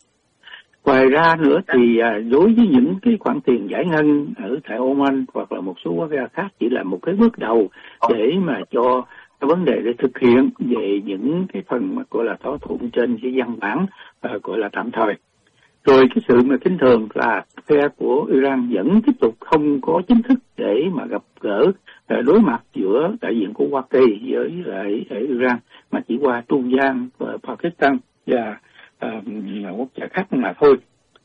Ngoài ra nữa thì đối với những cái khoản tiền giải ngân ở tại Oman hoặc là một số quốc gia khác chỉ là một cái bước đầu để mà cho cái vấn đề để thực hiện về những cái phần mà gọi là thỏa thuận trên cái văn bản gọi là tạm thời. Rồi cái sự mà kính thường là phe của Iran vẫn tiếp tục không có chính thức để mà gặp gỡ đối mặt giữa đại diện của Hoa Kỳ với lại Iran, mà chỉ qua trung gian Pakistan và quốc gia khác mà thôi.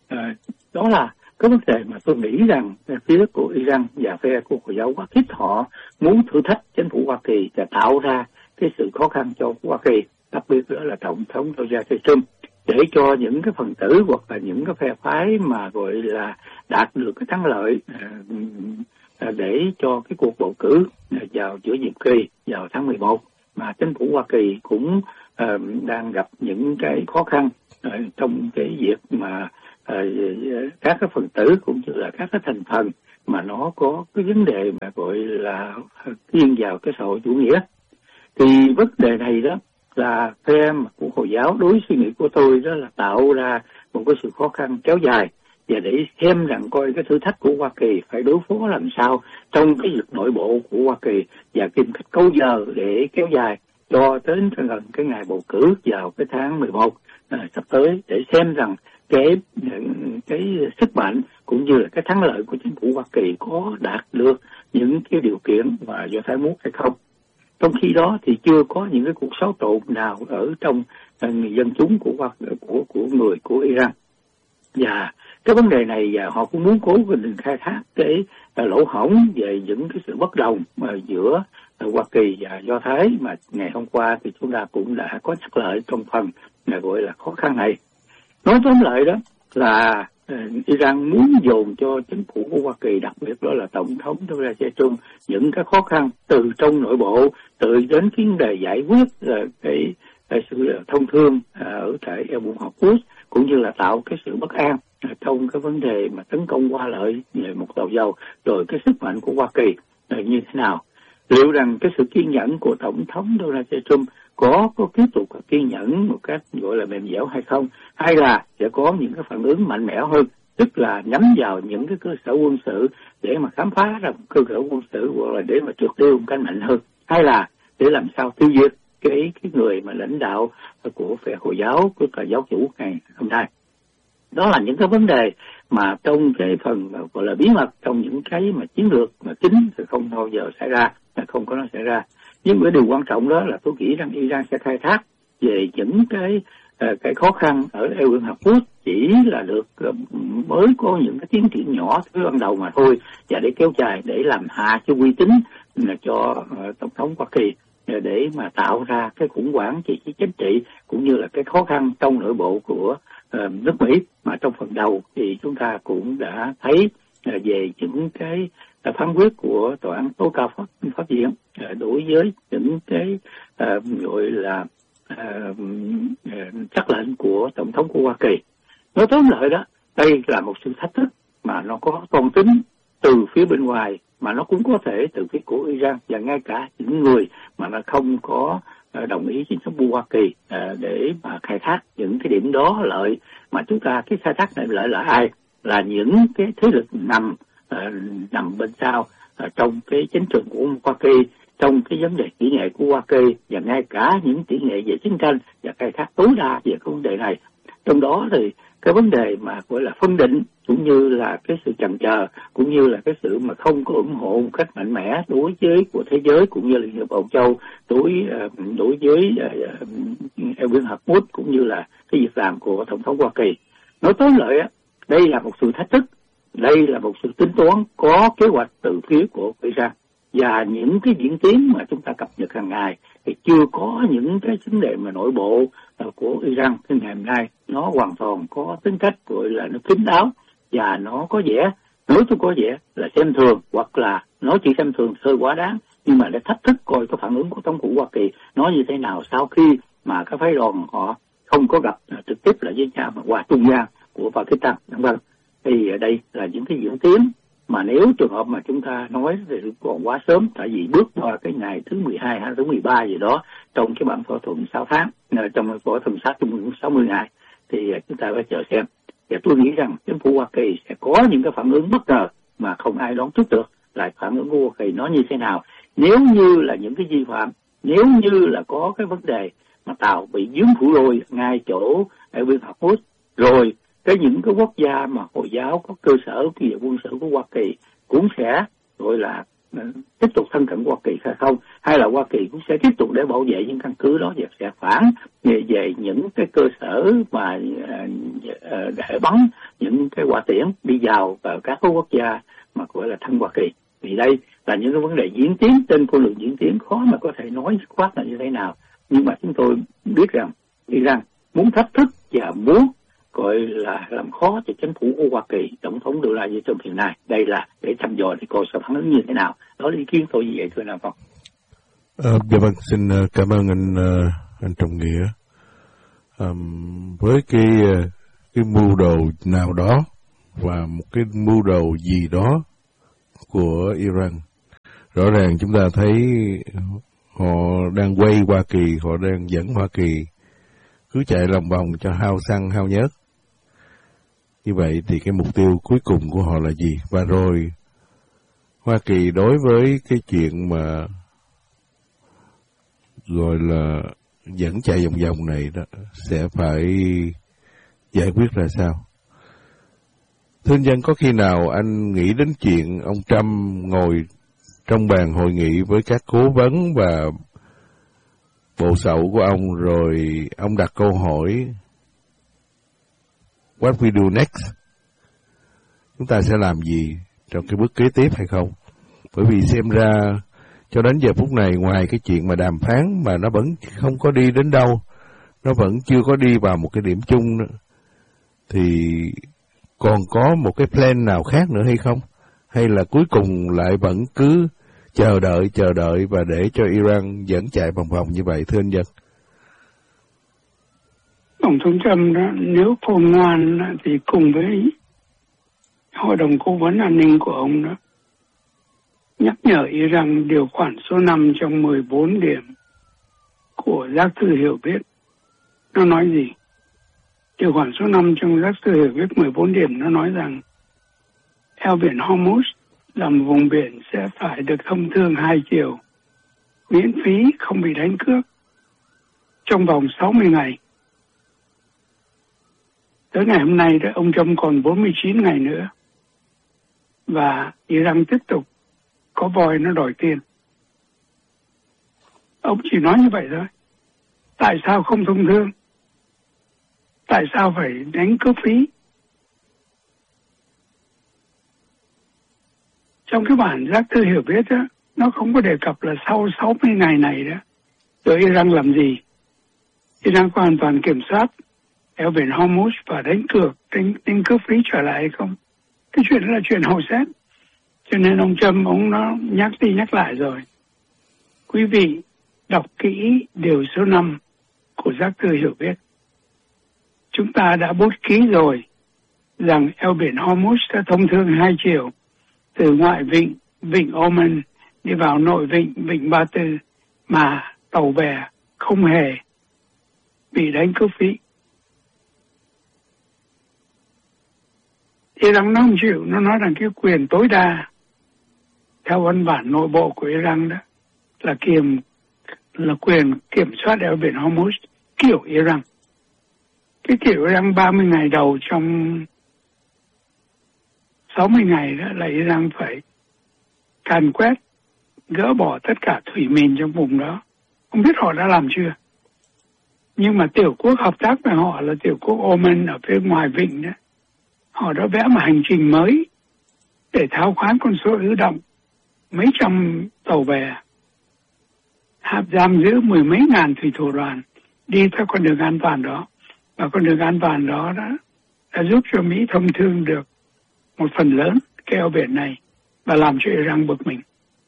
Đó là cái vấn đề mà tôi nghĩ rằng phía của Iran và phe của Hồi giáo quá khích họ muốn thử thách chính phủ Hoa Kỳ và tạo ra cái sự khó khăn cho Hoa Kỳ, đặc biệt đó là Tổng thống Donald Trump, để cho những cái phần tử hoặc là những cái phe phái mà gọi là đạt được cái thắng lợi để cho cái cuộc bầu cử vào giữa nhiệm kỳ vào tháng 11, mà chính phủ Hoa Kỳ cũng đang gặp những cái khó khăn trong cái việc mà các cái phần tử cũng như là các cái thành phần mà nó có cái vấn đề mà gọi là kiêng vào cái xã hội chủ nghĩa. Thì vấn đề này đó là phe của Hồi giáo, đối suy nghĩ của tôi đó là tạo ra một cái sự khó khăn kéo dài, và để xem rằng coi cái thử thách của Hoa Kỳ phải đối phó làm sao trong cái việc nội bộ của Hoa Kỳ, và tìm cách câu giờ để kéo dài cho đến gần cái ngày bầu cử vào cái tháng 11 sắp tới, để xem rằng cái sức mạnh cũng như là cái thắng lợi của chính phủ Hoa Kỳ có đạt được những cái điều kiện mà Do Thái muốn hay không. Trong khi đó thì chưa có những cái cuộc xáo trộn nào ở trong dân chúng của người của Iran, và cái vấn đề này và họ cũng muốn cố tình khai thác cái lỗ hổng về những cái sự bất đồng giữa Hoa Kỳ và Do Thái, mà ngày hôm qua thì chúng ta cũng đã có nhắc lại trong phần gọi là khó khăn này. Nói tóm lại đó là Iran muốn dồn cho chính phủ của Hoa Kỳ, đặc biệt đó là Tổng thống Donald Trump, những cái khó khăn từ trong nội bộ, từ đến vấn đề giải quyết cái sự thông thương ở tại eo biển Hormuz, cũng như là tạo cái sự bất an trong cái vấn đề mà tấn công qua lợi về một tàu dầu, rồi cái sức mạnh của Hoa Kỳ như thế nào. Liệu rằng cái sự kiên nhẫn của Tổng thống Donald Trump có tiếp tục kiên nhẫn một cách gọi là mềm dẻo hay không, hay là sẽ có những cái phản ứng mạnh mẽ hơn, tức là nhắm vào những cái cơ sở quân sự để mà khám phá ra cơ sở quân sự, hoặc là để mà trượt tiêu một cách mạnh hơn, hay là để làm sao tiêu diệt cái người mà lãnh đạo của phe Hồi giáo, của tà giáo chủ ngày hôm nay. Đó là những cái vấn đề mà trong cái phần gọi là bí mật, trong những cái mà chiến lược mà chính thì không bao giờ xảy ra, không có nó xảy ra. Nhưng cái điều quan trọng đó là tôi nghĩ rằng Iran sẽ khai thác về những cái khó khăn ở eo biển Hormuz chỉ là được mới có những cái tiến triển nhỏ từ ban đầu mà thôi, và để kéo dài để làm hạ cho uy tín cho Tổng thống Hoa Kỳ, để mà tạo ra cái khủng hoảng chính trị cũng như là cái khó khăn trong nội bộ của nước Mỹ. Mà trong phần đầu thì chúng ta cũng đã thấy về những cái phán quyết của tòa án tối cao pháp viện đối với những cái gọi là sắc lệnh của Tổng thống của Hoa Kỳ. Nói tóm lại đó, đây là một sự thách thức mà nó có toàn tính từ phía bên ngoài, mà nó cũng có thể từ phía của Iran, và ngay cả những người mà nó không có đồng ý chính sách của Hoa Kỳ để mà khai thác những cái điểm đó lợi. Mà chúng ta cái khai thác này lợi là ai? Là những cái thế lực nằm bên sau trong cái chính trường của Hoa Kỳ, trong cái vấn đề kỹ nghệ của Hoa Kỳ, và ngay cả những kỹ nghệ về chiến tranh, và khai thác tối đa về cái vấn đề này. Trong đó thì cái vấn đề mà gọi là phân định, cũng như là cái sự chần chờ, cũng như là cái sự mà không có ủng hộ một cách mạnh mẽ đối với của thế giới, cũng như là Liên hiệp Âu Châu đối với eo biển Hormuz, cũng như là cái việc làm của Tổng thống Hoa Kỳ. Nói tóm lại, đây là một sự thách thức, đây là một sự tính toán có kế hoạch từ phía của Iran, và những cái diễn tiến mà chúng ta cập nhật hàng ngày thì chưa có những cái vấn đề mà nội bộ của Iran cái ngày hôm nay nó hoàn toàn có tính cách gọi là nó kín đáo, và nó có vẻ, nói tôi có vẻ là xem thường, hoặc là nó chỉ xem thường hơi quá đáng, nhưng mà để thách thức coi cái phản ứng của Tổng thống Hoa Kỳ nó như thế nào sau khi mà các phái đoàn họ không có gặp trực tiếp là với nhau mà qua trung gian của Pakistan, vân. Thì ở đây là những cái diễn tiến mà nếu trường hợp mà chúng ta nói thì còn quá sớm, tại vì bước qua cái ngày thứ 12 hay thứ 13 gì đó trong cái bản thỏa thuận 6 tháng, trong thỏa thuận 60 ngày, thì chúng ta phải chờ xem. Và tôi nghĩ rằng chính phủ Hoa Kỳ sẽ có những cái phản ứng bất ngờ mà không ai đoán trước được là phản ứng của Hoa Kỳ nó như thế nào. Nếu như là những cái vi phạm, nếu như là có cái vấn đề mà tàu bị dướng phủ lôi ngay chỗ ở bên Hormuz, rồi những cái quốc gia mà Hồi giáo có cơ sở về quân sự của Hoa Kỳ cũng sẽ gọi là tiếp tục thân cận Hoa Kỳ hay không, hay là Hoa Kỳ cũng sẽ tiếp tục để bảo vệ những căn cứ đó, và sẽ phản về những cái cơ sở mà để bắn những cái hỏa tiễn đi vào các quốc gia mà gọi là thân Hoa Kỳ. Vì đây là những cái vấn đề diễn tiến, trên con đường diễn tiến khó mà có thể nói khoát là như thế nào. Nhưng mà chúng tôi biết rằng Iran muốn thách thức và muốn gọi là làm khó cho chính phủ của Hoa Kỳ, Tổng thống Donald Trump hiện nay. Đây là để thăm dò thì coi sẽ phản ứng như thế nào. Đó là ý kiến tôi như vậy, thưa Nam Phong. Dạ vâng, xin cảm ơn anh anh Trọng Nghĩa, với cái mưu đồ nào đó và một cái mưu đồ gì đó của Iran. Rõ ràng chúng ta thấy họ đang quay Hoa Kỳ, họ đang dẫn Hoa Kỳ cứ chạy lòng vòng cho hao xăng hao nhớt. Như vậy thì cái mục tiêu cuối cùng của họ là gì? Và rồi Hoa Kỳ đối với cái chuyện mà gọi là dẫn chạy vòng vòng này đó sẽ phải giải quyết ra sao? Thưa anh Dân, có khi nào anh nghĩ đến chuyện ông Trump ngồi trong bàn hội nghị với các cố vấn và bộ sậu của ông, rồi ông đặt câu hỏi What we do next? Chúng ta sẽ làm gì trong cái bước kế tiếp hay không? Bởi vì xem ra cho đến giờ phút này, ngoài cái chuyện mà đàm phán mà nó vẫn không có đi đến đâu, nó vẫn chưa có đi vào một cái điểm chung nữa, thì còn có một cái plan nào khác nữa hay không? Hay là cuối cùng lại vẫn cứ chờ đợi và để cho Iran dẫn chạy vòng vòng như vậy, thưa anh Dân? Tổng thống Trump đó, nếu khôn ngoan thì cùng với Hội đồng Cố vấn An ninh của ông đó, nhắc nhở Iran điều khoản số 5 trong 14 điểm của Giác thư hiểu biết. Nó nói gì? Điều khoản số 5 trong Giác thư hiểu biết 14 điểm nó nói rằng eo biển Hormuz là một vùng biển sẽ phải được thông thương hai chiều, miễn phí, không bị đánh cướp trong vòng 60 ngày. Tới ngày hôm nay đó, ông Trump còn 49 ngày nữa và Iran tiếp tục có voi nó đòi tiền. Ông chỉ nói như vậy thôi. Tại sao không thông thương? Tại sao phải đánh cướp phí? Trong cái bản Giác thư hiểu biết đó, nó không có đề cập là sau 60 ngày này đó, rồi Iran làm gì? Iran có hoàn toàn kiểm soát eo biển Hormuz và đánh cướp phí trở lại hay không? Cái chuyện đó là chuyện hậu xét. Cho nên ông Trump, ông nó nhắc đi nhắc lại rồi. Quý vị đọc kỹ điều số 5 của Giác thư hiểu biết. Chúng ta đã bút ký rồi rằng eo biển Hormuz sẽ thông thương hai chiều, từ ngoại vịnh Oman đi vào nội vịnh Ba Tư, mà tàu bè không hề bị đánh cướp phí. Iran nó không chịu, nó nói rằng cái quyền tối đa theo văn bản nội bộ của Iran đó là quyền kiểm soát eo biển Hormuz kiểu Iran. Cái kiểu Iran 30 ngày đầu trong 60 ngày đó là Iran phải càn quét, gỡ bỏ tất cả thủy mìn trong vùng đó. Không biết họ đã làm chưa. Nhưng mà tiểu quốc hợp tác với họ là tiểu quốc Oman ở phía ngoài vịnh đó. Họ đã vẽ một hành trình mới để tháo khoán con số ứ động mấy trăm tàu bè, giam giữ mười mấy ngàn thủy thủ đoàn đi theo con đường an toàn đó. Và con đường an toàn đó đã giúp cho Mỹ thông thương được một phần lớn cái eo biển này và làm cho Iran bực mình.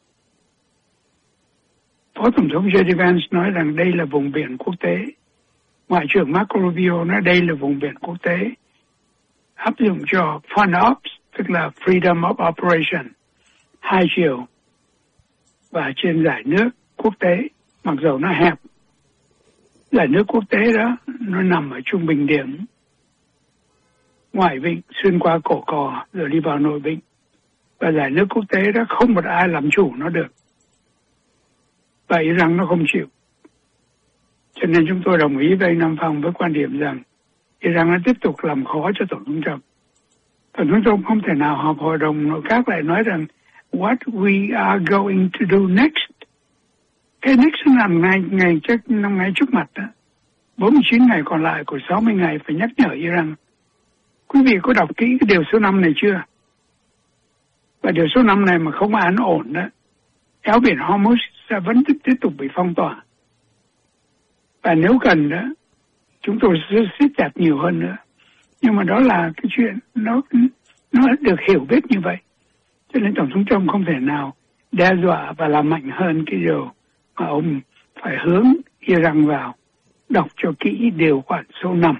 Phó Tổng thống J.D. Vance nói rằng đây là vùng biển quốc tế. Ngoại trưởng Marco Rubio nói đây là vùng biển quốc tế áp dụng cho FONOPS, tức là Freedom of Operation, hai chiều và trên giải nước quốc tế, mặc dầu nó hẹp. Giải nước quốc tế đó nó nằm ở trung bình điểm ngoại vịnh, xuyên qua cổ cò rồi đi vào nội vịnh. Và giải nước quốc tế đó không một ai làm chủ nó được. Và Iran nó không chịu. Cho nên chúng tôi đồng ý với Nam Phong với quan điểm rằng Iran nó tiếp tục làm khó cho Tổng thống Trump. Tổng thống Trump không thể nào họp hội đồng nội các lại nói rằng what we are going to do next. Cái next làm năm ngày trước mặt đó. 49 ngày còn lại của 60 ngày phải nhắc nhở Iran. Quý vị có đọc kỹ cái điều số 5 này chưa? Và điều số 5 này mà không án ổn đó, eo biển Hormuz sẽ vẫn tiếp tục bị phong tỏa. Và nếu cần đó, chúng tôi sẽ siết chặt nhiều hơn nữa. Nhưng mà đó là cái chuyện nó được hiểu biết như vậy. Cho nên Tổng thống Trump không thể nào đe dọa và làm mạnh hơn cái điều mà ông phải hướng Iran vào. đọc cho kỹ điều khoản số 5.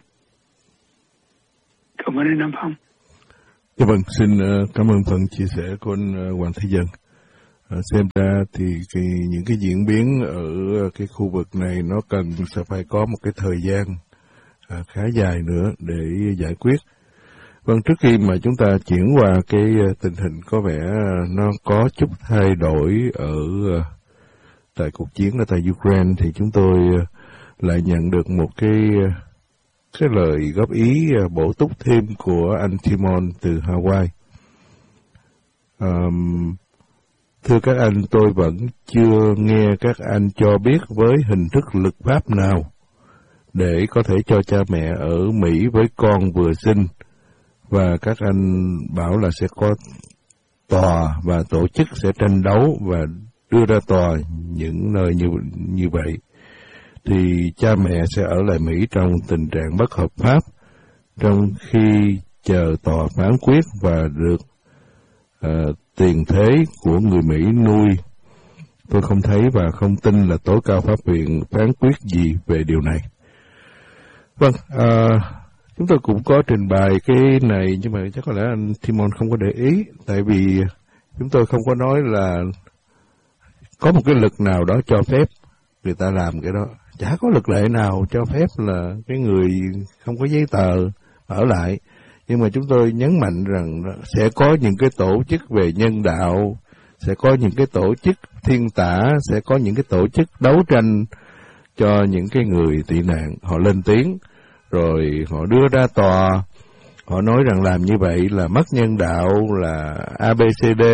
Cảm ơn anh Nam Phong. Dạ vâng, xin cảm ơn phần chia sẻ của anh Hoàng Thế Dân. Xem ra thì những cái diễn biến ở cái khu vực này nó cần sẽ phải có một cái thời gian khá dài nữa để giải quyết. Vâng, trước khi mà chúng ta chuyển qua cái tình hình có vẻ nó có chút thay đổi ở tại cuộc chiến ở tại Ukraine, thì chúng tôi lại nhận được một cái lời góp ý bổ túc thêm của anh Timon từ Hawaii. Thưa các anh, tôi vẫn chưa nghe các anh cho biết với hình thức luật pháp nào để có thể cho cha mẹ ở Mỹ với con vừa sinh, và các anh bảo là sẽ có tòa và tổ chức sẽ tranh đấu và đưa ra tòa những nơi như vậy, thì cha mẹ sẽ ở lại Mỹ trong tình trạng bất hợp pháp, trong khi chờ tòa phán quyết và được tiền thế của người Mỹ nuôi. Tôi không thấy và không tin là tối cao pháp viện phán quyết gì về điều này. Vâng, chúng tôi cũng có trình bày cái này, nhưng mà chắc có lẽ anh Timon không có để ý, tại vì chúng tôi không có nói là có một cái lực nào đó cho phép người ta làm cái đó. Chả có luật lệ nào cho phép là cái người không có giấy tờ ở lại. Nhưng mà chúng tôi nhấn mạnh rằng sẽ có những cái tổ chức về nhân đạo, sẽ có những cái tổ chức thiên tả, sẽ có những cái tổ chức đấu tranh cho những cái người tị nạn. Họ lên tiếng, rồi họ đưa ra tòa, họ nói rằng làm như vậy là mất nhân đạo, là ABCD.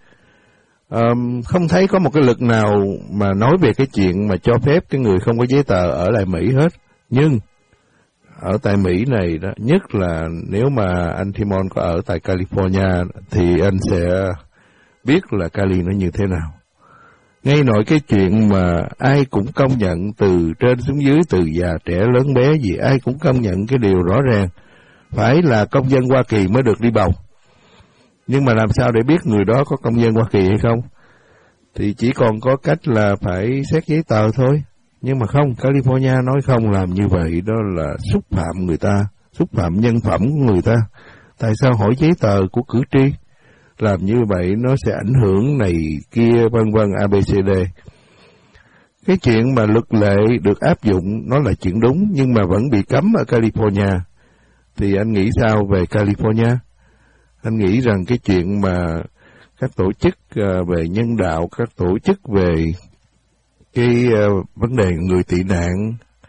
Không thấy có một cái lực nào mà nói về cái chuyện mà cho phép cái người không có giấy tờ ở lại Mỹ hết. Nhưng ở tại Mỹ này đó, nhất là nếu mà anh Timon có ở tại California thì anh sẽ biết là Cali nó như thế nào. Ngay nội cái chuyện mà ai cũng công nhận từ trên xuống dưới, từ già trẻ lớn bé gì, ai cũng công nhận cái điều rõ ràng, phải là công dân Hoa Kỳ mới được đi bầu. Nhưng mà làm sao để biết người đó có công dân Hoa Kỳ hay không? Thì chỉ còn có cách là phải xét giấy tờ thôi. Nhưng mà không, California nói không làm như vậy, đó là xúc phạm người ta, xúc phạm nhân phẩm của người ta. Tại sao hỏi giấy tờ của cử tri? Làm như vậy nó sẽ ảnh hưởng này kia vân vân ABCD. Cái chuyện mà luật lệ được áp dụng nó là chuyện đúng, nhưng mà vẫn bị cấm ở California. Thì anh nghĩ sao về California? Anh nghĩ rằng cái chuyện mà các tổ chức về nhân đạo, các tổ chức về cái vấn đề người tị nạn,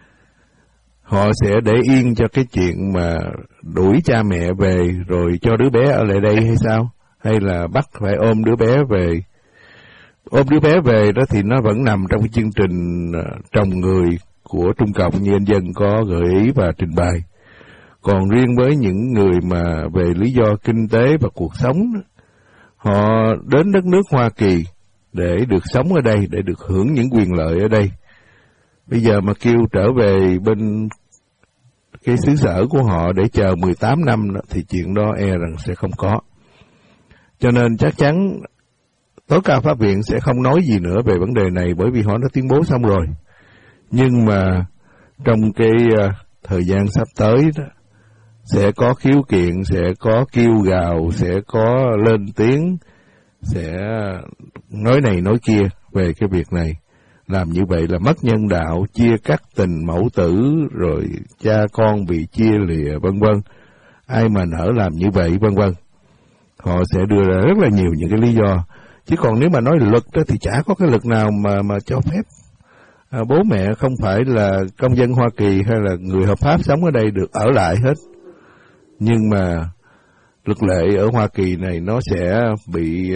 họ sẽ để yên cho cái chuyện mà đuổi cha mẹ về rồi cho đứa bé ở lại đây hay sao? Hay là bắt phải ôm đứa bé về? Ôm đứa bé về đó thì nó vẫn nằm trong cái chương trình trồng người của Trung Cộng như anh Dân có gợi ý và trình bày. Còn riêng với những người mà về lý do kinh tế và cuộc sống, họ đến đất nước Hoa Kỳ để được sống ở đây, để được hưởng những quyền lợi ở đây. Bây giờ mà kêu trở về bên cái xứ sở của họ để chờ 18 năm đó, thì chuyện đó e rằng sẽ không có. Cho nên chắc chắn tối cao pháp viện sẽ không nói gì nữa về vấn đề này, bởi vì họ đã tuyên bố xong rồi. Nhưng mà trong cái thời gian sắp tới đó, sẽ có khiếu kiện, sẽ có kêu gào, sẽ có lên tiếng, sẽ nói này nói kia về cái việc này. Làm như vậy là mất nhân đạo, chia cắt tình mẫu tử, rồi cha con bị chia lìa vân vân. Ai mà nỡ làm như vậy vân vân. Họ sẽ đưa ra rất là nhiều những cái lý do. Chứ còn nếu mà nói luật đó thì chả có cái luật nào mà cho phép bố mẹ không phải là công dân Hoa Kỳ hay là người hợp pháp sống ở đây được ở lại hết. Nhưng mà luật lệ ở Hoa Kỳ này nó sẽ bị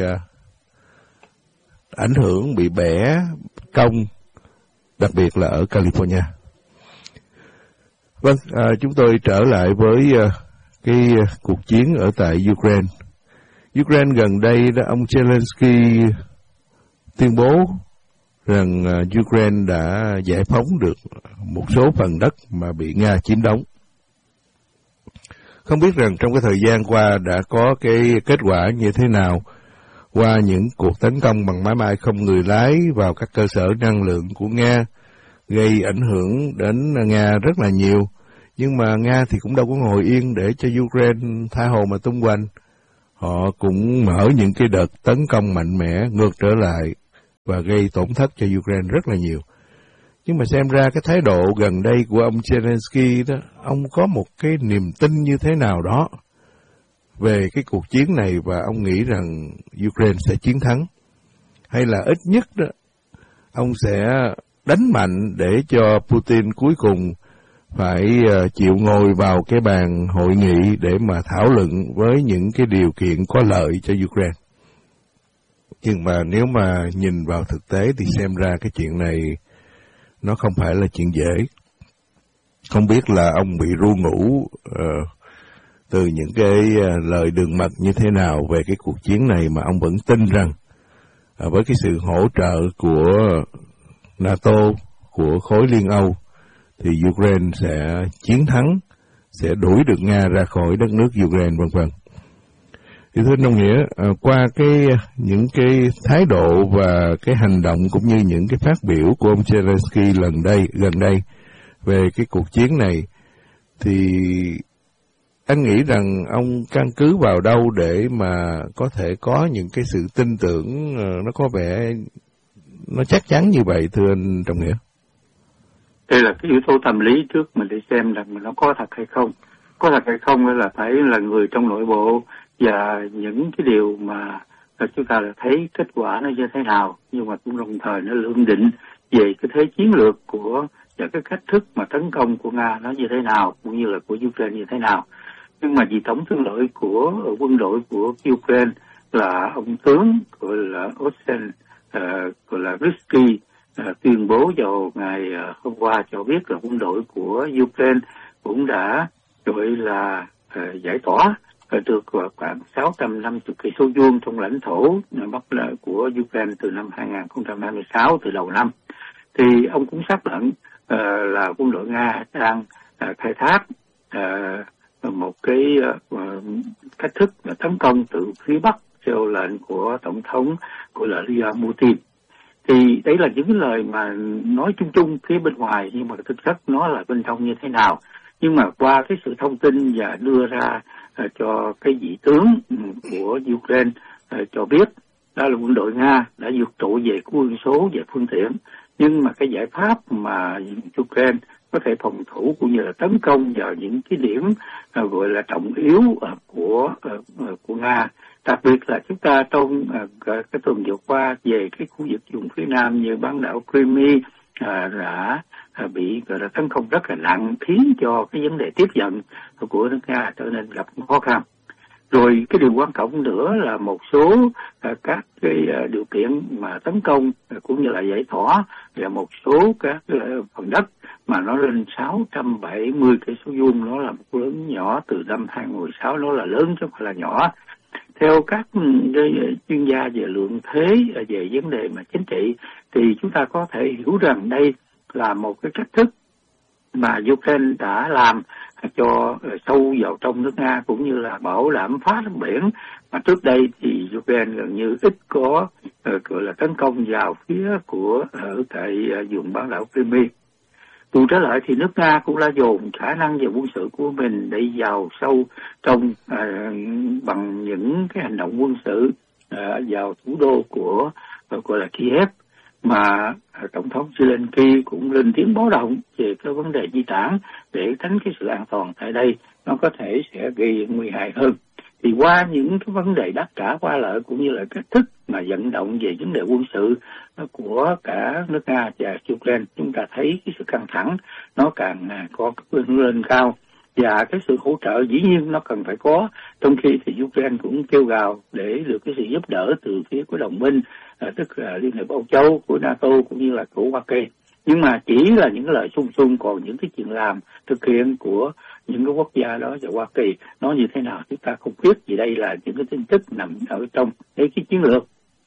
ảnh hưởng, bị bẻ cong, đặc biệt là ở California. Vâng, chúng tôi trở lại với cái cuộc chiến ở tại Ukraine. Ukraine gần đây đó, ông Zelensky tuyên bố rằng Ukraine đã giải phóng được một số phần đất mà bị Nga chiếm đóng. Không biết rằng trong cái thời gian qua đã có cái kết quả như thế nào qua những cuộc tấn công bằng máy bay không người lái vào các cơ sở năng lượng của Nga, gây ảnh hưởng đến Nga rất là nhiều. Nhưng mà Nga thì cũng đâu có ngồi yên để cho Ukraine tha hồ mà tung hoành. Họ cũng mở những cái đợt tấn công mạnh mẽ ngược trở lại và gây tổn thất cho Ukraine rất là nhiều. Nhưng mà xem ra cái thái độ gần đây của ông Zelensky đó, ông có một cái niềm tin như thế nào đó về cái cuộc chiến này và ông nghĩ rằng Ukraine sẽ chiến thắng. Hay là ít nhất đó, ông sẽ đánh mạnh để cho Putin cuối cùng phải chịu ngồi vào cái bàn hội nghị để mà thảo luận với những cái điều kiện có lợi cho Ukraine. Nhưng mà nếu mà nhìn vào thực tế thì xem ra cái chuyện này nó không phải là chuyện dễ. Không biết là ông bị ru ngủ từ những cái lời đường mật như thế nào về cái cuộc chiến này mà ông vẫn tin rằng với cái sự hỗ trợ của NATO, của khối Liên Âu thì Ukraine sẽ chiến thắng, sẽ đuổi được Nga ra khỏi đất nước Ukraine vân vân. Thì thưa Nông Nghĩa, qua những cái thái độ và cái hành động cũng như những cái phát biểu của ông Zelensky gần đây về cái cuộc chiến này, thì anh nghĩ rằng ông căn cứ vào đâu để mà có thể có những cái sự tin tưởng nó có vẻ nó chắc chắn như vậy, thưa anh Trọng Nghĩa? Đây là cái yếu tố tâm lý trước mình để xem rằng nó có thật hay không. Có thật hay không là phải là người trong nội bộ và những cái điều mà chúng ta là thấy kết quả nó như thế nào, nhưng mà cũng đồng thời nó lượng định về cái thế chiến lược của và cái cách thức mà tấn công của Nga nó như thế nào, cũng như là của Ukraine như thế nào. Nhưng mà vì tổng tướng lĩnh của quân đội của Ukraine là ông tướng gọi là Osen gọi là Risky tuyên bố vào ngày hôm qua cho biết là quân đội của Ukraine cũng đã gọi là giải tỏa được khoảng 650 cây số vuông trong lãnh thổ bắc của Ukraine từ năm 2026, từ đầu năm. Thì ông cũng xác nhận là quân đội Nga đang khai thác một cái cách thức tấn công từ phía Bắc theo lệnh của Tổng thống của là Vladimir Putin. Thì đấy là những cái lời mà nói chung chung phía bên ngoài, nhưng mà thực chất nó là bên trong như thế nào. Nhưng mà qua cái sự thông tin và đưa ra cho cái vị tướng của Ukraine cho biết đó là quân đội Nga đã vượt trội về quân số và phương tiện, nhưng mà cái giải pháp mà Ukraine có thể phòng thủ cũng như là tấn công vào những cái điểm gọi là trọng yếu của Nga. Đặc biệt là chúng ta trong cái tuần vừa qua về cái khu vực vùng phía Nam như bán đảo Crimea đã bị gọi là tấn công rất là nặng, khiến cho cái vấn đề tiếp nhận của nước Nga trở nên gặp khó khăn. Rồi cái điều quan trọng nữa là một số các cái điều kiện mà tấn công cũng như là giải tỏa và một số các phần đất mà nó lên 670 cây số vuông, nó là một lớn nhỏ từ năm 2016, nó là lớn chứ không phải là nhỏ. Theo các chuyên gia về lượng thế, về vấn đề mà chính trị, thì chúng ta có thể hiểu rằng đây là một cái cách thức mà Ukraine đã làm cho sâu vào trong nước Nga, cũng như là bảo đảm phá nước biển. Mà trước đây thì Ukraine gần như ít có gọi là tấn công vào phía của ở tại vùng bán đảo Crimea. Dù trở lại thì nước Nga cũng đã dồn khả năng về quân sự của mình để vào sâu trong bằng những cái hành động quân sự vào thủ đô của gọi là Kiev, mà Tổng thống Zelensky cũng lên tiếng báo động về cái vấn đề di tản để tránh cái sự an toàn tại đây nó có thể sẽ gây nguy hại hơn. Thì qua những cái vấn đề đáp trả qua lại cũng như là cách thức mà vận động về vấn đề quân sự của cả nước Nga và Ukraine, chúng ta thấy cái sự căng thẳng nó càng có hướng lên cao, và cái sự hỗ trợ dĩ nhiên nó cần phải có, trong khi thì Ukraine cũng kêu gào để được cái sự giúp đỡ từ phía của đồng minh, tức là Liên hiệp Âu Châu, của NATO cũng như là của Hoa Kỳ. Nhưng mà chỉ là những lời sung sung, còn những cái chuyện làm thực hiện của những cái quốc gia đó và Hoa Kỳ nó như thế nào chúng ta không biết, vì đây là những cái tin tức nằm ở trong cái chiến lược.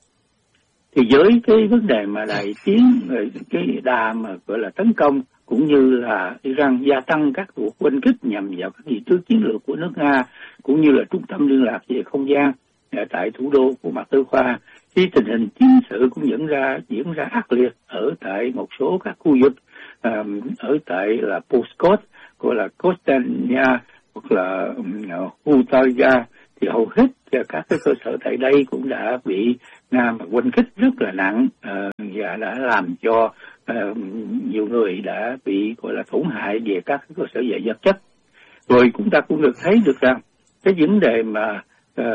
Thì với cái vấn đề mà đại tiến, cái đà mà gọi là tấn công cũng như là Iran gia tăng các cuộc oanh kích nhằm vào các vị trí chiến lược của nước Nga cũng như là trung tâm liên lạc về không gian tại thủ đô của Moscow, khi tình hình chiến sự cũng diễn ra ác liệt ở tại một số các khu vực ở tại là Pskov, gọi là Kostanya hoặc là Utaya, thì hầu hết các cái cơ sở tại đây cũng đã bị Nga mà quanh khích rất là nặng, và đã làm cho nhiều người đã bị gọi là tổn hại về các cái cơ sở về vật chất. Rồi chúng ta cũng được thấy được rằng cái vấn đề mà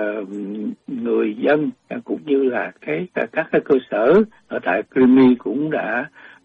người dân cũng như là các cái cơ sở ở tại Crimea cũng đã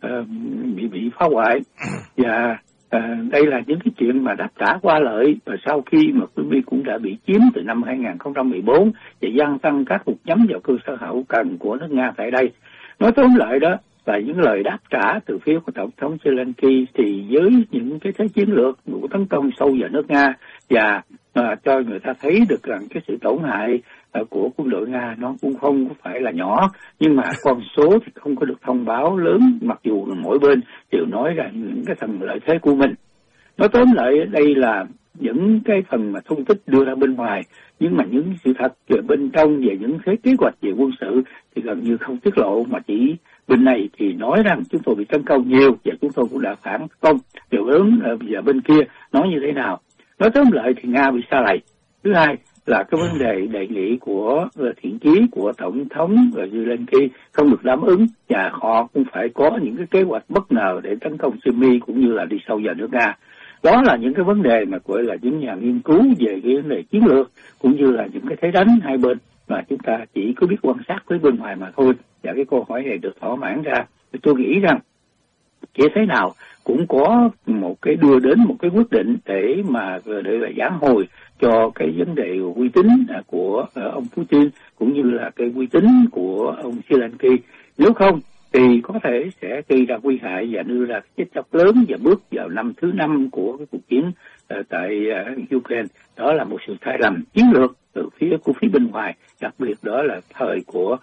bị phá hoại, và đây là những cái chuyện mà đáp trả qua lợi. Và sau khi mà Crimea cũng đã bị chiếm từ năm 2014 và gia tăng các cuộc nhắm vào cơ sở hậu cần của nước Nga tại đây. Nói tóm lại đó là những lời đáp trả từ phía của Tổng thống Zelensky thì với những cái chiến lược của tấn công sâu vào nước Nga và cho người ta thấy được rằng cái sự tổn hại của quân đội Nga nó cũng không phải là nhỏ, nhưng mà con số thì không có được thông báo lớn, mặc dù mỗi bên đều nói ra những cái phần lợi thế của mình. Nói tóm lại đây là những cái phần mà thông tích đưa ra bên ngoài, nhưng mà những sự thật về bên trong về những cái kế hoạch về quân sự thì gần như không tiết lộ, mà chỉ bên này thì nói rằng chúng tôi bị tấn công nhiều và chúng tôi cũng đã phản công điều lớn, và bên kia nói như thế nào. Nói tóm lại thì Nga bị sa lầy. Thứ hai là cái vấn đề đề nghị của thiện chí của Tổng thống Zelensky không được đáp ứng, và họ cũng phải có những cái kế hoạch bất ngờ để tấn công Crimea cũng như là đi sâu vào nước Nga. Đó là những cái vấn đề mà gọi là những nhà nghiên cứu về cái vấn đề chiến lược cũng như là những cái thế đánh hai bên mà chúng ta chỉ có biết quan sát với bên ngoài mà thôi. Và cái câu hỏi này được thỏa mãn ra, tôi nghĩ rằng chỉ thế nào cũng có một cái đưa đến một cái quyết định để là giảng hồi cho cái vấn đề uy tín của ông Putin cũng như là cái uy tín của ông Zelensky. Nếu không thì có thể sẽ gây ra nguy hại và đưa ra chết chóc lớn và bước vào năm thứ 5 của cái cuộc chiến tại Ukraine. Đó là một sự sai lầm chiến lược từ phía bên ngoài, đặc biệt đó là thời của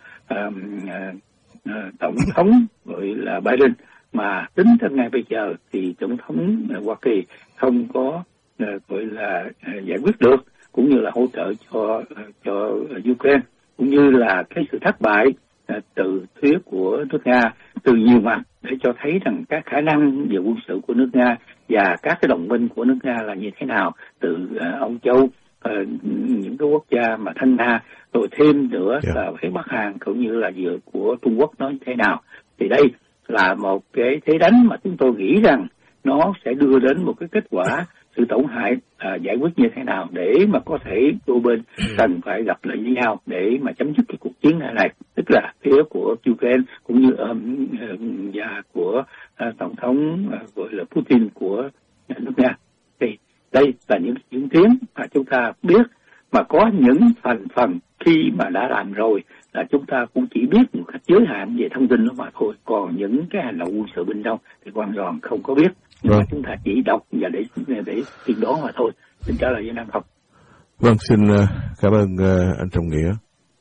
tổng thống gọi là Biden, mà tính tới ngay bây giờ thì tổng thống Hoa Kỳ không có gọi là giải quyết được cũng như là hỗ trợ cho Ukraine, cũng như là cái sự thất bại từ phía của nước Nga từ nhiều mặt để cho thấy rằng các khả năng về quân sự của nước Nga và các cái đồng minh của nước Nga là như thế nào, từ Âu Châu, những cái quốc gia mà thân Nga, rồi thêm nữa là phía Bắc Hàn cũng như là vừa của Trung Quốc nó như thế nào. Thì đây là một cái thế đánh mà chúng tôi nghĩ rằng nó sẽ đưa đến một cái kết quả sự tổn hại giải quyết như thế nào để mà có thể đôi bên cần phải gặp lại với nhau để mà chấm dứt cái cuộc chiến này, tức là phía của Ukraine cũng như và của tổng thống gọi là Putin của nước Nga. Thì đây là những diễn tiến mà chúng ta biết, mà có những phần khi mà đã làm rồi là chúng ta cũng chỉ biết một cách giới hạn về thông tin đó mà thôi, còn những cái hành động quân sự bên trong thì hoàn toàn không có biết, nhưng mà chúng ta chỉ đọc và để tiên đoán mà thôi. Xin trả lời với Nam Học. Vâng, xin cảm ơn anh Trọng Nghĩa.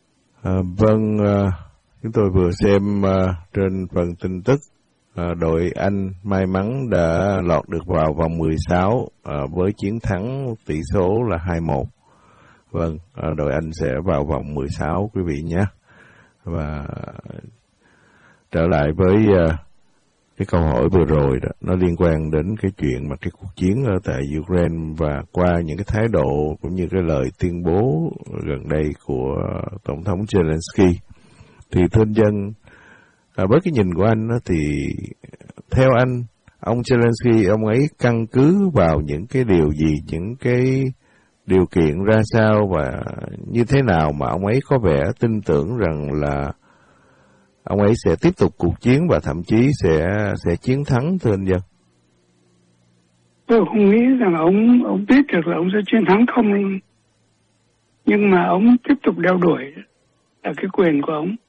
Chúng tôi vừa xem trên phần tin tức đội Anh may mắn đã lọt được vào vòng 16 với chiến thắng tỷ số là 2-1. Vâng, đội Anh sẽ vào vòng 16 quý vị nhé. Và trở lại với cái câu hỏi vừa rồi đó, nó liên quan đến cái chuyện mà cái cuộc chiến ở tại Ukraine, và qua những cái thái độ cũng như cái lời tuyên bố gần đây của Tổng thống Zelensky. Thì thưa anh Dân, với cái nhìn của anh đó, thì theo anh, ông Zelensky, ông ấy căn cứ vào những cái điều gì, những cái điều kiện ra sao và như thế nào mà ông ấy có vẻ tin tưởng rằng là ông ấy sẽ tiếp tục cuộc chiến và thậm chí sẽ chiến thắng, thưa anh Dân? Tôi không nghĩ rằng ông biết được là ông sẽ chiến thắng không, nhưng mà ông tiếp tục đeo đuổi là cái quyền của ông.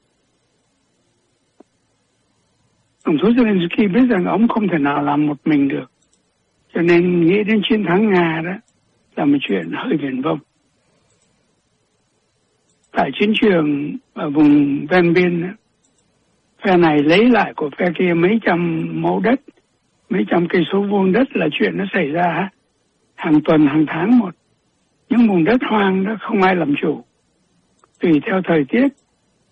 Tổng thống Zelensky biết rằng ông không thể nào làm một mình được, cho nên nghĩ đến chiến thắng Nga đó là một chuyện hơi viển vông. Tại chiến trường ở vùng ven biên, phe này lấy lại của phe kia mấy trăm mẫu đất, mấy trăm cây số vuông đất là chuyện nó xảy ra hàng tuần, hàng tháng một. Những vùng đất hoang đó không ai làm chủ. Tùy theo thời tiết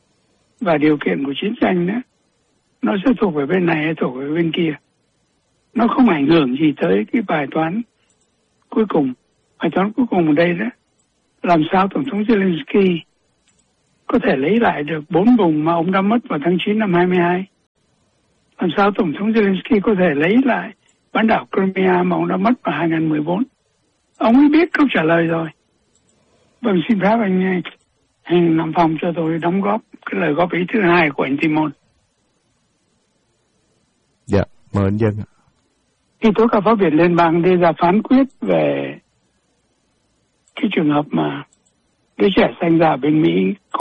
và điều kiện của chiến tranh đó, nó sẽ thuộc về bên này hay thuộc về bên kia. nó không ảnh hưởng gì tới cái bài toán cuối cùng. Bài toán cuối cùng ở đây đó, làm sao Tổng thống Zelensky có thể lấy lại được 4 vùng mà ông đã mất vào tháng 9 năm 22? Làm sao Tổng thống Zelensky có thể lấy lại bán đảo Crimea mà ông đã mất vào 2014? Ông ấy biết câu trả lời rồi. Vâng, xin phép anh làm phòng cho tôi đóng góp cái lời góp ý thứ hai của anh Timon. Dạ, mời anh Dân. Khi tố cáo pháp viện liên bang đưa ra phán quyết về cái trường hợp mà đứa trẻ sinh ra bên Mỹ